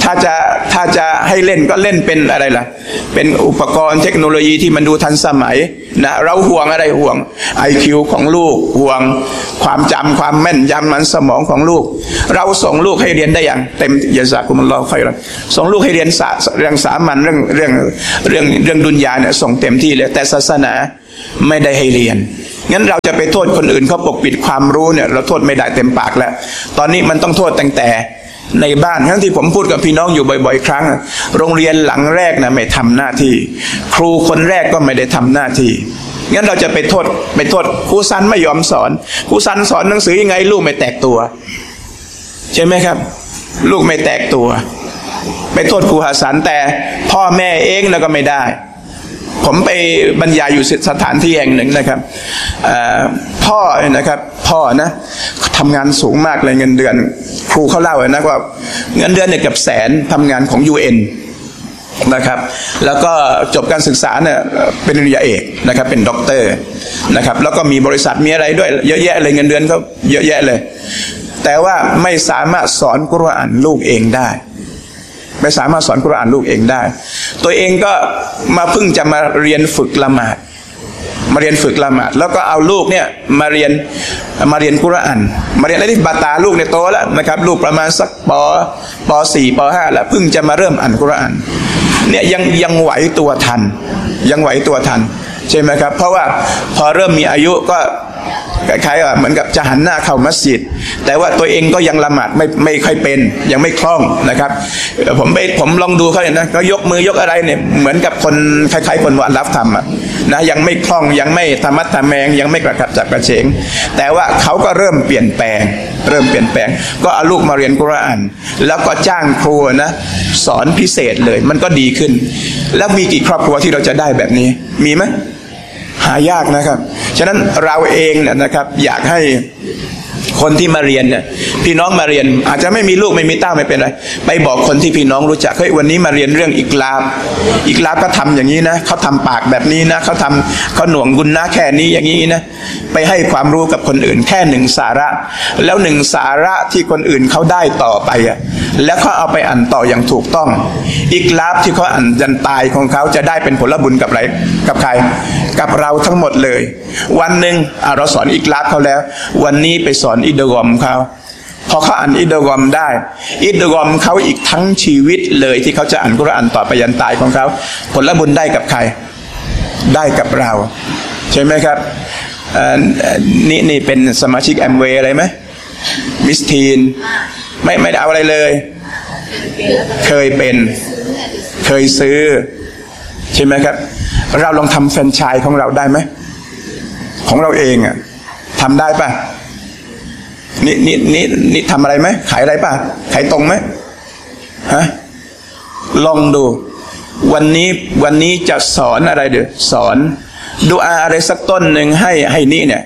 ถ้าจะถ้าจะให้เล่นก็เล่นเป็นอะไรล่ะเป็นอุปกรณ์เทคโนโลยีที่มันดูทันสมัยนะเราห่วงอะไรห่วง ไอ คิว ของลูกห่วงความจำความแม่นยำมันสมองของลูกเราส่งลูกให้เรียนได้อย่างเต็มยะซากุมุลลอฮุค็อยรันส่งลูกให้เรียนเรื่องสามัญเรื่องเรื่องเรื่องเรื่องดุนยาเนี่ยส่งเต็มที่เลยแต่ศาสนาไม่ได้ให้เรียนงั้นเราจะไปโทษคนอื่นเขาปกปิดความรู้เนี่ยเราโทษไม่ได้เต็มปากแล้วตอนนี้มันต้องโทษตั้งแต่ในบ้านทั้งที่ผมพูดกับพี่น้องอยู่บ่อยๆครั้งโรงเรียนหลังแรกนะไม่ทำหน้าที่ครูคนแรกก็ไม่ได้ทำหน้าที่งั้นเราจะไปโทษไปโทษครูซันไม่ยอมสอนครูซันสอนหนังสือยังไงลูกไม่แตกตัวใช่ไหมครับลูกไม่แตกตัวไปโทษครูฮัสซันแต่พ่อแม่เองแล้วก็ไม่ได้ผมไปบรรยายอยู่สถานที่แห่งหนึ่งนะครับพ่อนะครับพ่อนะทำงานสูงมากเลยเงินเดือนครูเขาเล่านะว่าเงินเดือนเนี่ยเกือบแสนทำงานของ ยู เอ็น นะครับแล้วก็จบการศึกษาเนี่ยเป็นปริญญาเอกนะครับเป็นด็อกเตอร์นะครับแล้วก็มีบริษัทมีอะไรด้วยเยอะแยะเลยเงินเดือนเขาเยอะแยะเลยแต่ว่าไม่สามารถสอนกุรอานลูกเองได้ไม่สามารถสอนกุรอานลูกเองได้ตัวเองก็มาเพิ่งจะมาเรียนฝึกละหมาดมาเรียนฝึกละหมาดแล้วก็เอาลูกเนี่ยมาเรียนมาเรียนกุรอานมาเรียนอะไรที่บาตาลูกเนี่ยโตแล้วนะครับลูกประมาณสักปปสี่ปห้าแล้วเพิ่งจะมาเริ่มอ่านกุรอานเนี่ยยังยังไหวตัวทันยังไหวตัวทันใช่ไหมครับเพราะว่าพอเริ่มมีอายุก็คล้ายๆว่าเหมือนกับจะหันหน้าเข้ามัสยิดแต่ว่าตัวเองก็ยังละหมาดไม่ไม่ค่อยเป็นยังไม่คล่องนะครับผมไปผมลองดูเขาเนี่ยนะเขายกมือยกอะไรเนี่ยเหมือนกับคนคล้ายๆคนวะลัฟทำอ่ะนะยังไม่คล่องยังไม่ธรรมะธรรแมงยังไม่กระขับจับกระเฉงแต่ว่าเขาก็เริ่มเปลี่ยนแปลงเริ่มเปลี่ยนแปลงก็เอาลูกมาเรียนกุรอานแล้วก็จ้างครูนะสอนพิเศษเลยมันก็ดีขึ้นแล้วมีกี่ครอบครัวที่เราจะได้แบบนี้มีไหมหายากนะครับฉะนั้นเราเองเนี่ยนะครับอยากให้คนที่มาเรียนเนี่ยพี่น้องมาเรียนอาจจะไม่มีลูกไม่มีเต้าไม่เป็นไรไปบอกคนที่พี่น้องรู้จักเฮ้ยวันนี้มาเรียนเรื่องอิกลาบอิกลาบก็ทำอย่างนี้นะเขาทำปากแบบนี้นะเขาทำเขาหน่วงกุนนะแค่นี้อย่างนี้นะไปให้ความรู้กับคนอื่นแค่หนึ่งสาระแล้วหนึ่งสาระที่คนอื่นเขาได้ต่อไปอ่ะแล้วเขาเอาไปอ่านต่ออย่างถูกต้องอิกลาบที่เขาอ่านยันตายของเขาจะได้เป็นผลบุญกับอะไรกับใครกับเราทั้งหมดเลยวันหนึ่งเราสอนอิกลาบเขาแล้ววันนี้ไปสอนอิดกอมเขาพอเขาอ่านอิดกอมได้อิดกอมเขาอีกทั้งชีวิตเลยที่เขาจะอ่านกุรอานต่อไปยันตายของเขาผลบุญได้กับใครได้กับเราใช่ไหมครับนี่นี่เป็นสมาชิกแอมเวย์อะไรไหมมิสทีนไม่ไม่ได้เอาอะไรเลยเคยเป็นเคยซื้อใช่ไหมครับเราลองทำแฟรนไชส์ของเราได้ไหมของเราเองอ่ะทำได้ป่ะนี่นี่นี่นี่ทำอะไรไหมขายอะไรป่ะขายตรงไหมฮะลองดูวันนี้วันนี้จะสอนอะไรเดี๋ยวสอนดูอาอะไรสักต้นหนึ่งให้ให้นี่เนี่ย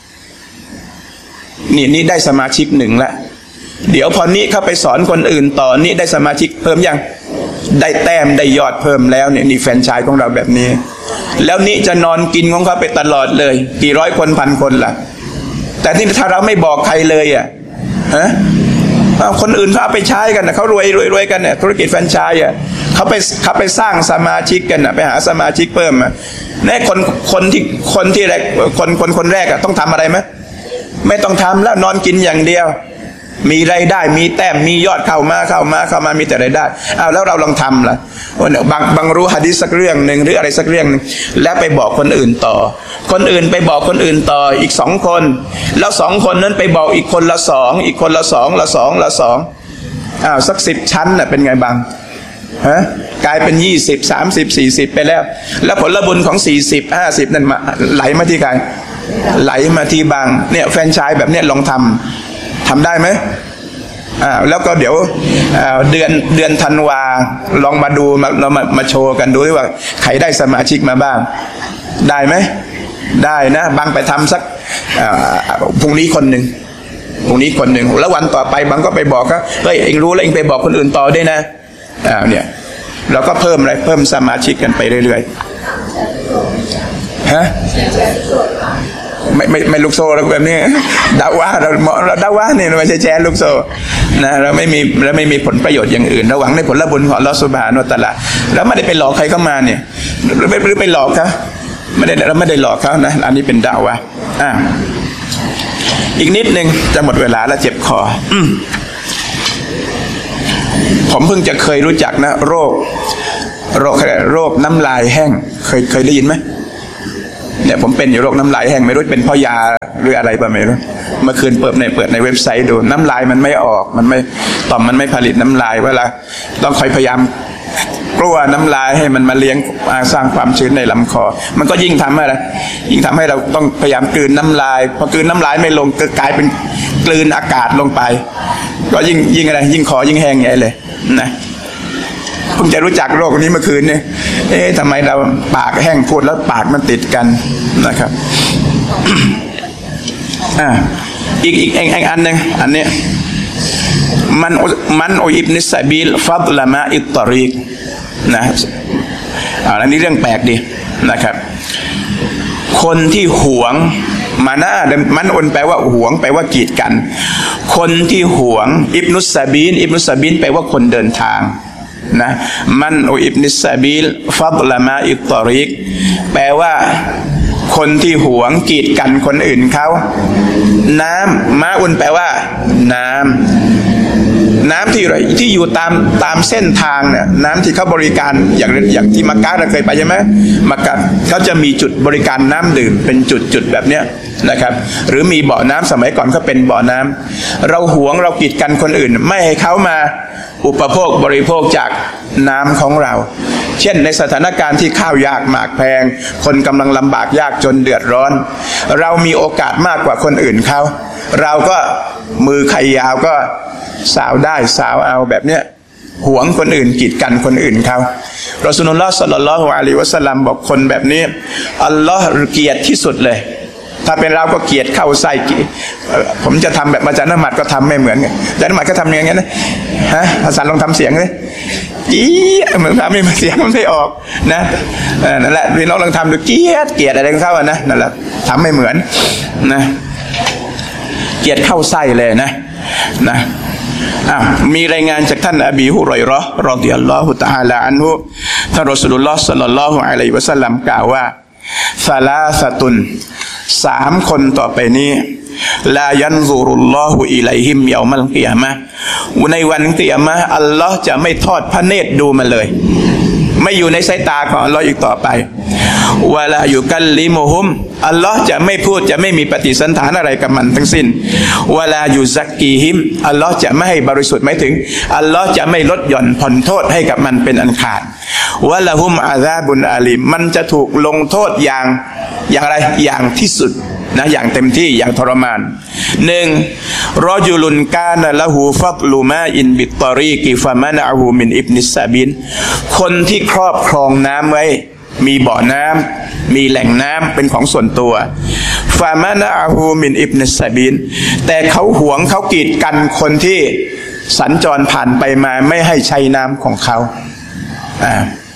นี่นี่ได้สมาชิกหนึ่งละเดี๋ยวพอนี้เข้าไปสอนคนอื่นต่อนี่ได้สมาชิกเพิ่มยังได้แต้มได้ยอดเพิ่มแล้วเนี่ยนี่แฟรนไชส์ของเราแบบนี้แล้วนี่จะนอนกินของเขาไปตลอดเลยกี่ร้อยคนพันคนล่ะแต่ที่ถ้าเราไม่บอกใครเลยอ่ะฮะคนอื่นเขาเอาไปใช้กันนะเขารวยรวยรวยกันเนี่ยธุรกิจแฟรนไชส์อ่ะเขาไปเขาไปสร้างสมาชิกกันนะไปหาสมาชิกเพิ่มอ่ะแน่คนคนที่คนที่แรกคนคนคนแรกอ่ะต้องทำอะไรไหมไม่ต้องทำแล้วนอนกินอย่างเดียวมีรายได้มีแต้มมียอดเข้ามาเข้ามาเข้ามามีแต่รายได้เอาแล้วเราลองทำล่ะว่าเนี่ยบางบางรู้หะดีษสักเรื่องหนึ่งหรืออะไรสักเรื่องนึงแล้วไปบอกคนอื่นต่อคนอื่นไปบอกคนอื่นต่ออีกสองคนแล้วสองคนนั้นไปบอกอีกคนละสองอีกคนละสองละสองละสองอ้าวสักสิบชั้นน่ะเป็นไงบ้างฮะกลายเป็นยี่สิบสามสิบสี่สิบไปแล้วแล้วผลบุญของสี่สิบห้าสิบนั่นมาไหลมาที่ใครไหลมาที่บางเนี่ยแฟรนไชส์แบบเนี้ยลองทำทำได้ไหมอ่าแล้วก็เดี๋ยวเดือนเดือนธันวาลองมาดูมาเรามามาโชว์กันดูว่าใครได้สมาชิกมาบ้างได้ไหมได้นะบางไปทำสักพรุ่งนี้คนหนึ่งพรุ่งนี้คนหนึ่งแล้ววันต่อไปบางก็ไปบอกก็เฮ้ยเองรู้แล้วเองไปบอกคนอื่นต่อด้วยนะอ่าเนี่ยเราก็เพิ่มอะไรเพิ่มสมาชิกกันไปเรื่อยๆฮะไม่ไม่ไม่ลูกโซ่แล้วแบบนี้ดาว่าเราเราดาว่าเนี่ยไม่ใช่แชร์ลูกโซ่นะเราไม่มีเราไม่มีผลประโยชน์อย่างอื่นเราหวังในผลบุญของอัลเลาะห์ซุบฮานะฮูวะตะอาลาแล้วไม่ได้ไปหลอกใครเข้ามาเนี่ยหรือไปหรือไปหลอกเขาไม่ได้เราไม่ได้หลอกเขานะอันนี้เป็นดาวะอ่าอีกนิดนึงจะหมดเวลาแล้วเจ็บคออืมผมเพิ่งจะเคยรู้จักนะโรคโรคโรคน้ำลายแห้งเคยเคยได้ยินไหมเนี่ยผมเป็นอยู่โรคน้ำลายแห้งไม่รู้เป็นเพราะยาหรืออะไรป่ะไม่รู้เมื่อคืนเปิดในเปิดในเว็บไซต์ดูน้ำลายมันไม่ออกมันไม่ต่อมมันไม่ผลิตน้ำลายเวลาต้องคอยพยายามกลัวน้ำลายให้มันมาเลี้ยงสร้างความชื้นในลำคอมันก็ยิ่งทำอะไรยิ่งทำให้เราต้องพยายามกลืนน้ำลายพอกลืนน้ำลายไม่ลงก็กลายเป็นกลืนอากาศลงไปก็ยิ่งยิ่งอะไรยิ่งคอยิ่งแห้งใหญ่เลยนะเพิ่งจะรู้จักโรคนี้เมื่อคืนเนี่ยเอ๊ะทำไมเราปากแห้งพูดแล้วปากมันติดกันนะครับ อ่าอีกอีกอีกอันหนึ่งอันนี้มันมันอุอิบนิสบิลฟัดละมาอิตตริกนะอันนี้เรื่องแปลกดีนะครับคนที่หวงมานะมันอุนแปลว่าหวงแปลว่ากีดกันคนที่หวงอิบนุสบิลอิบนุสบิลแปลว่าคนเดินทางนะมันอุอิบนิสบิลฟัดละมาอิตตริกแปลว่าคนที่หวงกีดกันคนอื่นเขาน้ำมาอุนแปลว่าน้ำน้ำที่ที่อยู่ตามตามเส้นทางเนี่ยน้ำที่เขาบริการอย่างอย่างที่มักกะเราเคยไปใช่ไหมมักกะเขาจะมีจุดบริการน้ำดื่มเป็นจุดจุดแบบเนี้ยนะครับหรือมีบ่อน้ำสมัยก่อนเขาเป็นบ่อน้ำเราหวงเรากีดกันคนอื่นไม่ให้เขามาอุปโภคบริโภคจากน้ำของเราเช่นในสถานการณ์ที่ข้าวยากหมากแพงคนกำลังลำบากยากจนเดือดร้อนเรามีโอกาสมากกว่าคนอื่นเขาเราก็มือใครยาวก็สาวได้สาวเอาแบบเนี้ยหวงคนอื่นกีดกันคนอื่นเขารอซูลุลลอฮ์ ศ็อลลัลลอฮุอะลัยฮิวะซัลลัมบอกคนแบบนี้อัลลอฮ์เกลียดที่สุดเลยถ้าเป็นเราก็เกลียดเข้าไส้ผมจะทำแบบอาจารย์นมัดก็ทำไม่เหมือนกันอาจารย์นมัดก็ทำอย่างนี้นะฮะอาจารย์ลองทำเสียงเลยจี้เหมือนทำไม่เสียงมันไม่ออกนะนั่นแหละพี่น้องลองทำดูเกลียดเกลียดอะไรของเขาอ่ะนะนั่นแหละทำไม่เหมือนนะเกลียดเข้าไส้เลยนะนะอ่ะมีรายงานจากท่านอบีฮุรอยเราะห์รอฎิยัลลอฮุตะอาลาอันฮุท่านรอซูลุลลอฮ์ ศ็อลลัลลอฮุอะลัยฮิวะซัลลัมกล่าวว่าซาลาซะตุนสามคนต่อไปนี้ลายันซุรุลลอฮุอิลัยฮิมเยามัลกิยามะฮ์ในวันกิยามะฮ์อัลลอฮ์จะไม่ทอดพระเนตรดูมันเลยไม่อยู่ในสายตาของอัลลอฮ์อีกต่อไปวะลายุกัลลิมุฮุมอัลลอฮ์จะไม่พูดจะไม่มีปฏิสันถานอะไรกับมันทั้งสิ้นวะลายุซักกีฮิมอัลลอฮ์จะไม่ให้บริสุทธิ์หมายถึงอัลลอฮ์จะไม่ลดหย่อนผ่อนโทษให้กับมันเป็นอันขาดวะละฮุมอาซาบุนอาลีมมันจะถูกลงโทษอย่างอย่างไรอย่างที่สุดนะอย่างเต็มที่อย่างทรมานหนึ่งรอจุลุนกานะละหูฟักลูมาอินบิตตอรีกิฟะมะนะฮูมินอิบนิสซาบินคนที่ครอบครองน้ำไว้มีบ่อน้ำมีแหล่งน้ำเป็นของส่วนตัวฟะมะนะฮูมินอิบนิสซาบินแต่เขาหวงเขากีดกันคนที่สัญจรผ่านไปมาไม่ให้ใช้น้ำของเขาอ่า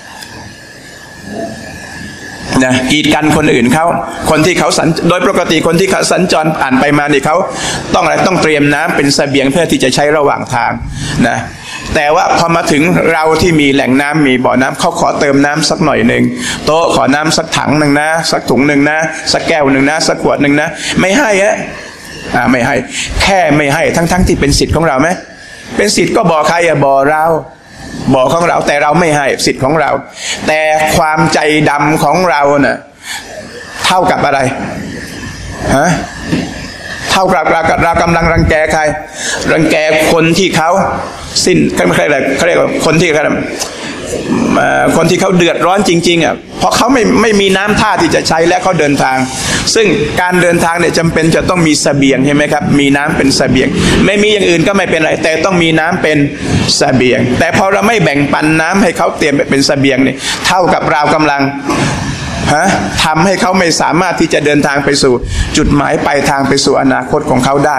นะกีดกันคนอื่นเขาคนที่เขาสัญโดยปกติคนที่เขาสัญจรผ่านไปมานี่เขาต้องอะไรต้องเตรียมน้ำเป็นเสบียงเพื่อที่จะใช้ระหว่างทางนะแต่ว่าพอมาถึงเราที่มีแหล่งน้ำมีบ่อน้ำเขาขอเติมน้ำสักหน่อยหนึ่งโต๊ะขอน้ำสักถังหนึ่งนะสักถุงหนึ่งนะสักแก้วหนึ่งนะสักขวดหนึ่งนะไม่ให้ฮะอ่าไม่ให้แค่ไม่ให้ทั้งๆที่เป็นสิทธิ์ของเราไหมเป็นสิทธิ์ก็บ่อใครอะบ่อเราบ่อของเราแต่เราไม่ให้สิทธิ์ของเราแต่ความใจดำของเราน่ะเท่ากับอะไรฮะเท่ากับเราเรากำลังรังแกใครรังแกคนที่เขาสิ้นเขาเรียกอะไรเขาเรียกว่าคนที่เขาคนที่เขาเดือดร้อนจริงๆอ่ะเพราะเขาไม่ไม่มีน้ำท่าที่จะใช้และเขาเดินทางซึ่งการเดินทางเนี่ยจำเป็นจะต้องมีเสบียงใช่ไหมครับมีน้ำเป็นเสบียงไม่มีอย่างอื่นก็ไม่เป็นไรแต่ต้องมีน้ำเป็นเสบียงแต่พอเราไม่แบ่งปันน้ำให้เขาเตรียมเป็นเสบียงเนี่ยเท่ากับเรากำลังฮะทำให้เขาไม่สามารถที่จะเดินทางไปสู่จุดหมายปลายทางไปสู่อนาคตของเขาได้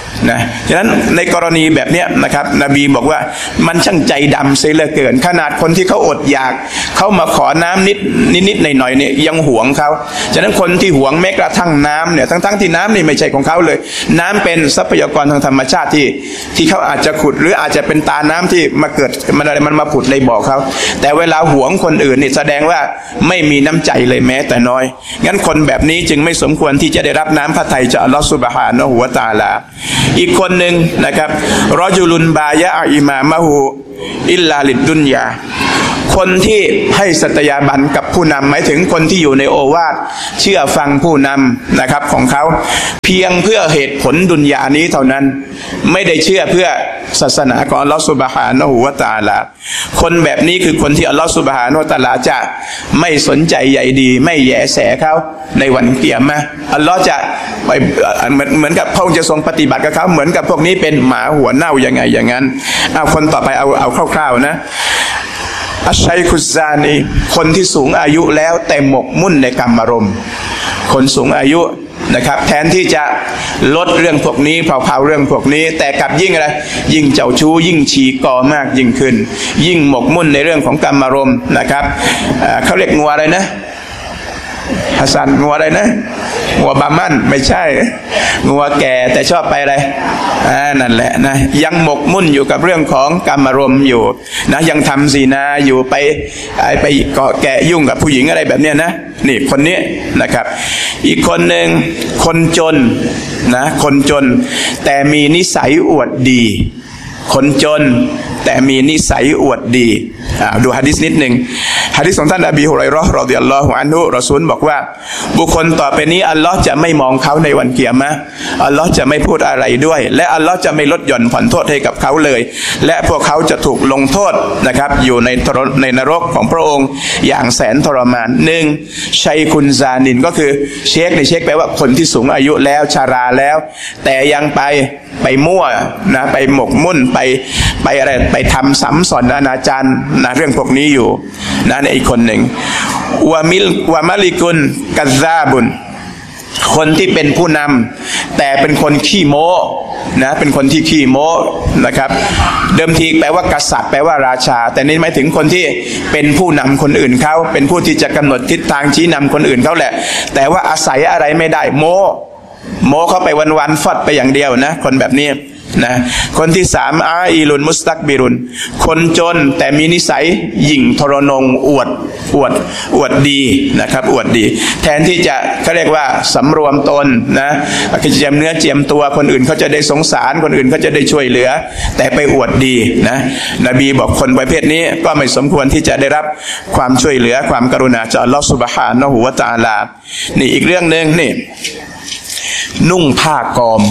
นะฉะนั้นในกรณีแบบเนี้ยนะครับนบีบอกว่ามันช่างใจดำเสียเหลือเกินขนาดคนที่เขาอดอยากเขามาขอน้ำนิดนิดๆหน่อยๆเนี่ยยังหวงเขาฉะนั้นคนที่หวงแม้กระทั่งน้ำเนี่ยทั้งๆที่น้ำนี่ไม่ใช่ของเขาเลยน้ำเป็นทรัพยากรทางธรรมชาติที่ที่เขาอาจจะขุดหรืออาจจะเป็นตาน้ำที่มาเกิดมันอะไรมันมาผุดในบ่อเขาแต่เวลาหวงคนอื่นนี่แสดงว่าไม่มีน้ำใจเลยแม้แต่น้อยงั้นคนแบบนี้จึงไม่สมควรที่จะได้รับน้ำพระทัยจากอัลลอฮฺซุบฮานะฮูวะตะอาลาอีกคนหนึ่งนะครับรอจุลุนบายะอิมามะฮูอิลลาลิดดุนยาคนที่ให้สัตยาบันกับผู้นำหมายถึงคนที่อยู่ในโอวาทเชื่อฟังผู้นำนะครับของเขาเพียงเพื่อเหตุผลดุนยานี้เท่านั้นไม่ได้เชื่อเพื่อศาสนาของอัลลอฮฺซุบฮานะฮูวะตะอาลาคนแบบนี้คือคนที่อัลลอฮฺซุบฮานะฮูวะตะอาลาจะไม่สนใจใยดีไม่แยแสเขาในวันเกียรมะอัลลอฮฺจะไปเหมือนเหมือนกับพระองค์จะทรงปฏิบัติกับเขาเหมือนกับพวกนี้เป็นหมาหัวเน่ายังไงอย่างนั้นเอาคนต่อไปเอาเอาคร่าวๆนะอัชชัยคุซานีคนที่สูงอายุแล้วแต่หมกมุ่นในกรรมารมณ์คนสูงอายุนะครับแทนที่จะลดเรื่องพวกนี้เผาๆเรื่องพวกนี้แต่กลับยิ่งอะไรยิ่งเจ้าชู้ยิ่งฉีกอมากยิ่งขึ้นยิ่งหมกมุ่นในเรื่องของกรรมารมณ์นะครับเขาเรียกงัวอะไรนะฮัสซันงัวอะไรนะงัวบามันไม่ใช่งัวแก่แต่ชอบไปอะไรอ่านั่นแหละนะยังหมกมุ่นอยู่กับเรื่องของกรรมารมณ์อยู่นะยังทำศีนาอยู่ไปไปเกาะแกะยุ่งกับผู้หญิงอะไรแบบเนี้ยนะนี่คนนี้นะครับอีกคนหนึ่งคนจนนะคนจนแต่มีนิสัยอวดดีคนจนแต่มีนิสัยอวดดีดูหะดีษนิดหนึ่งหะดีษของท่านอบีฮุรอยเราะห์รอฎิยัลลอฮุอันฮุรอซูลบอกว่าบุคคลต่อไปนี้อัลลอฮ์จะไม่มองเขาในวันเกียรมะห์อัลลอฮ์จะไม่พูดอะไรด้วยและอัลลอฮ์จะไม่ลดหย่อนผ่อนโทษให้กับเขาเลยและพวกเขาจะถูกลงโทษนะครับอยู่ในในนรกของพระองค์อย่างแสนทรมานหนึ่งชัยคุนซานินก็คือเชคในเชคแปลว่าคนที่สูงอายุแล้วชาราแล้วแต่ยังไปไปมั่วนะไปหมกมุ่นไปไปอะไรไปทำซ้ำซ้อนอนาจารนะเรื่องพวกนี้อยู่นะในอีกคนหนึ่งวามิลวามาลิกุนกัซซาบุนคนที่เป็นผู้นำแต่เป็นคนขี้โม้นะเป็นคนที่ขี้โม้นะครับเดิมทีแปลว่ากษัตริย์แปลว่าราชาแต่นี่หมายถึงคนที่เป็นผู้นำคนอื่นเขาเป็นผู้ที่จะกำหนดทิศทางชี้นำคนอื่นเขาแหละแต่ว่าอาศัยอะไรไม่ได้โม้โม้เข้าไปวันๆฟอดไปอย่างเดียวนะคนแบบนี้นะคนที่สามอาอีลุนมุสตักบิรุนคนจนแต่มีนิสัยหยิ่งทรนงอวดอวดอวดดีนะครับอวดดีแทนที่จะเขาเรียกว่าสำรวมตนนะเจียมเนื้อเจียมตัวคนอื่นเขาจะได้สงสารคนอื่นเขาจะได้ช่วยเหลือแต่ไปอวดดีนะนบีบอกคนประเภทนี้ก็ไม่สมควรที่จะได้รับความช่วยเหลือความกรุณาจากอัลลอฮฺซุบฮานะฮูวะตะอาลานี่อีกเรื่องนึงนี่นุ่งผ้ากอม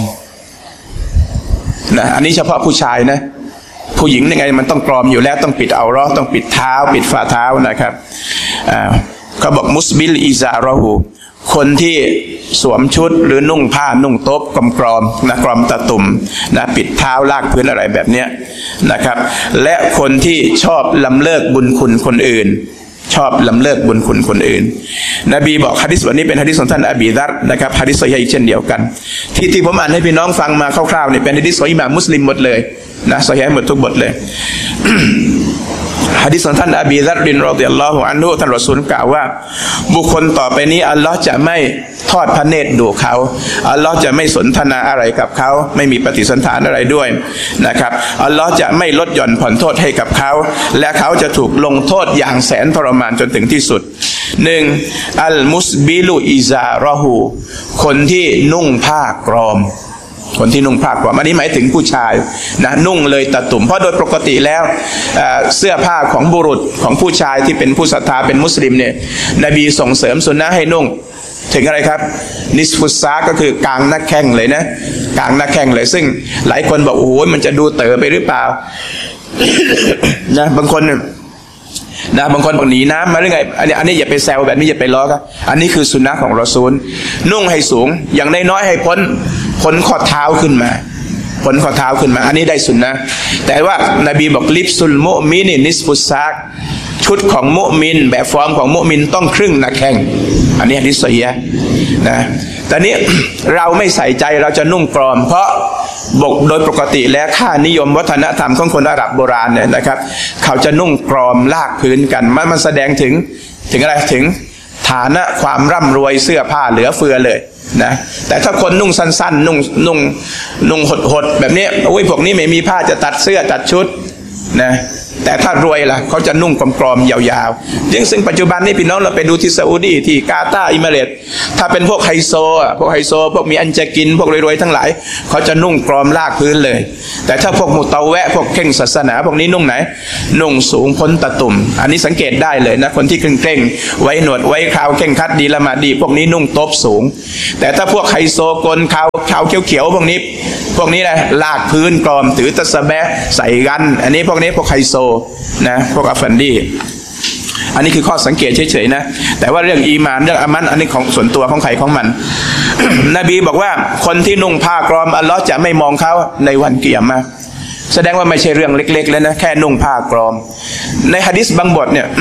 นะอันนี้เฉพาะผู้ชายนะผู้หญิงยังไงมันต้องกรอมอยู่แล้วต้องปิดเอาเราะห์ต้องปิดเท้าปิดฝ่าเท้านะครับอ่าเขาบอกมุสบิลอิซารอฮูคนที่สวมชุดหรือนุ่งผ้านุ่งโต๊ะกลมกรอมนะกรอมตะตุ่มนะปิดเท้าลากพื้นอะไรแบบเนี้ยนะครับและคนที่ชอบลำเลิกบุญคุณคนอื่นชอบลำเลิกบุญคุณคนอื่นนบีบอกหะดีษวันนี้เป็นหะดีษของท่านอบีดัรนะครับหะดีษซอฮีฮ์เช่นเดียวกันที่ที่ผมอ่านให้พี่น้องฟังมาคร่าวๆนี่เป็นหะดีษของอิหม่ามมุสลิมหมดเลยนะซอฮีฮ์หมดทุกบทเลย หะดีษของท่านอบีดัรบินรอฎิยัลลอฮุอันฮุท่านรอซูลกล่าวว่าบุคคลต่อไปนี้อัลลอฮ์จะไม่ทอดพระเนตรดูเขาอัลลอฮ์จะไม่สนทนาอะไรกับเขาไม่มีปฏิสันถานอะไรด้วยนะครับอัลลอฮ์จะไม่ลดหย่อนผ่อนโทษให้กับเขาและเขาจะถูกลงโทษอย่างแสนทรมานจนถึงที่สุดหนึ่งอัลมุสบิลุอิซารอฮูคนที่นุ่งผ้ากรอมคนที่นุ่งผ้ากรอมอันนี้หมายถึงผู้ชายนะนุ่งเลยตะตุ่มเพราะโดยปกติแล้วเสื้อผ้าของบุรุษของผู้ชายที่เป็นผู้ศรัทธาเป็นมุสลิมเนี่ยนบีส่งเสริมสุนนะให้นุ่งถึงอะไรครับนิสฟุสซาก็คือกลางหน้าแข้งเลยนะกลางหน้าแข้งเลยซึ่งหลายคนบอกโอ้โหมันจะดูเต๋อไปหรือเปล่า นะบางคนนะบางคนบอกหนีน้ำมาหรือไงอันนี้อันนี้อย่าไปแซวแบบนี้อย่าไปล้อครับอันนี้คือสุนนะของรอซูลนุ่งให้สูงอย่างน้อยๆให้พ้นพ้นข้อเท้าขึ้นมาพ้นข้อเท้าขึ้นมาอันนี้ได้สุนนะแต่ว่านบีบอกลิบซุลมุมินินิสฟุสซาชุดของมุมินแบบฟอร์มของมุมินต้องครึ่งหน้าแข้งอันนี้หะดีษซอฮีฮ์นะแต่นี้ เราไม่ใส่ใจเราจะนุ่งกรอมเพราะบกโดยปกติแล้วค่านิยมวัฒนธรรมของคนอาหรับโบราณเนี่ยนะครับเขาจะนุ่งกรอมลากพื้นกันมันมันแสดงถึงถึงอะไรถึงฐานะความร่ำรวยเสื้อผ้าเหลือเฟือเลยนะแต่ถ้าคนนุ่งสั้นๆนุ่งนุ่งนุ่งหดๆแบบนี้โอ้ยพวกนี้ไม่มีผ้าจะตัดเสื้อตัดชุดนะแต่ถ้ารวยล่ะเขาจะนุ่งกรอมๆยาวๆยิ่งซึ่งปัจจุบันนี้พี่น้องเราไปดูที่ซาอุดีที่กาตาร์อิมิเรตส์ถ้าเป็นพวกไฮโซพวกไฮโซพวกมีอันจะกินพวกรวยๆทั้งหลายเขาจะนุ่งกรอมลากพื้นเลยแต่ถ้าพวกมุตะแวะพวกเข่งศาสนาพวกนี้นุ่งไหนนุ่งสูงพ้นตะตุ่มอันนี้สังเกตได้เลยนะคนที่เคร่งๆไว้หนวดไว้คราวเข่งคัดดีละหมาดดีพวกนี้นุ่งโต๊บสูงแต่ถ้าพวกไฮโซกลขาวขาวเขียวๆพวกนี้พวกนี้นะลากพื้นกรอมถือตะสะแบะใส่กันอันนี้พวกนี้พวกไฮโซนะพวกอัฟฟันดีอันนี้คือข้อสังเกตเฉยๆนะแต่ว่าเรื่องอีมานเรื่องอามันอันนี้ของส่วนตัวของใครของมัน นบีบอกว่าคนที่นุ่งผ้ากรอมอัลลอฮ์จะไม่มองเขาในวันกิยามะห์แสดงว่าไม่ใช่เรื่องเล็กๆแล้วนะแค่นุ่งผ้ากรอมในหะดีษบางบทเนี่ย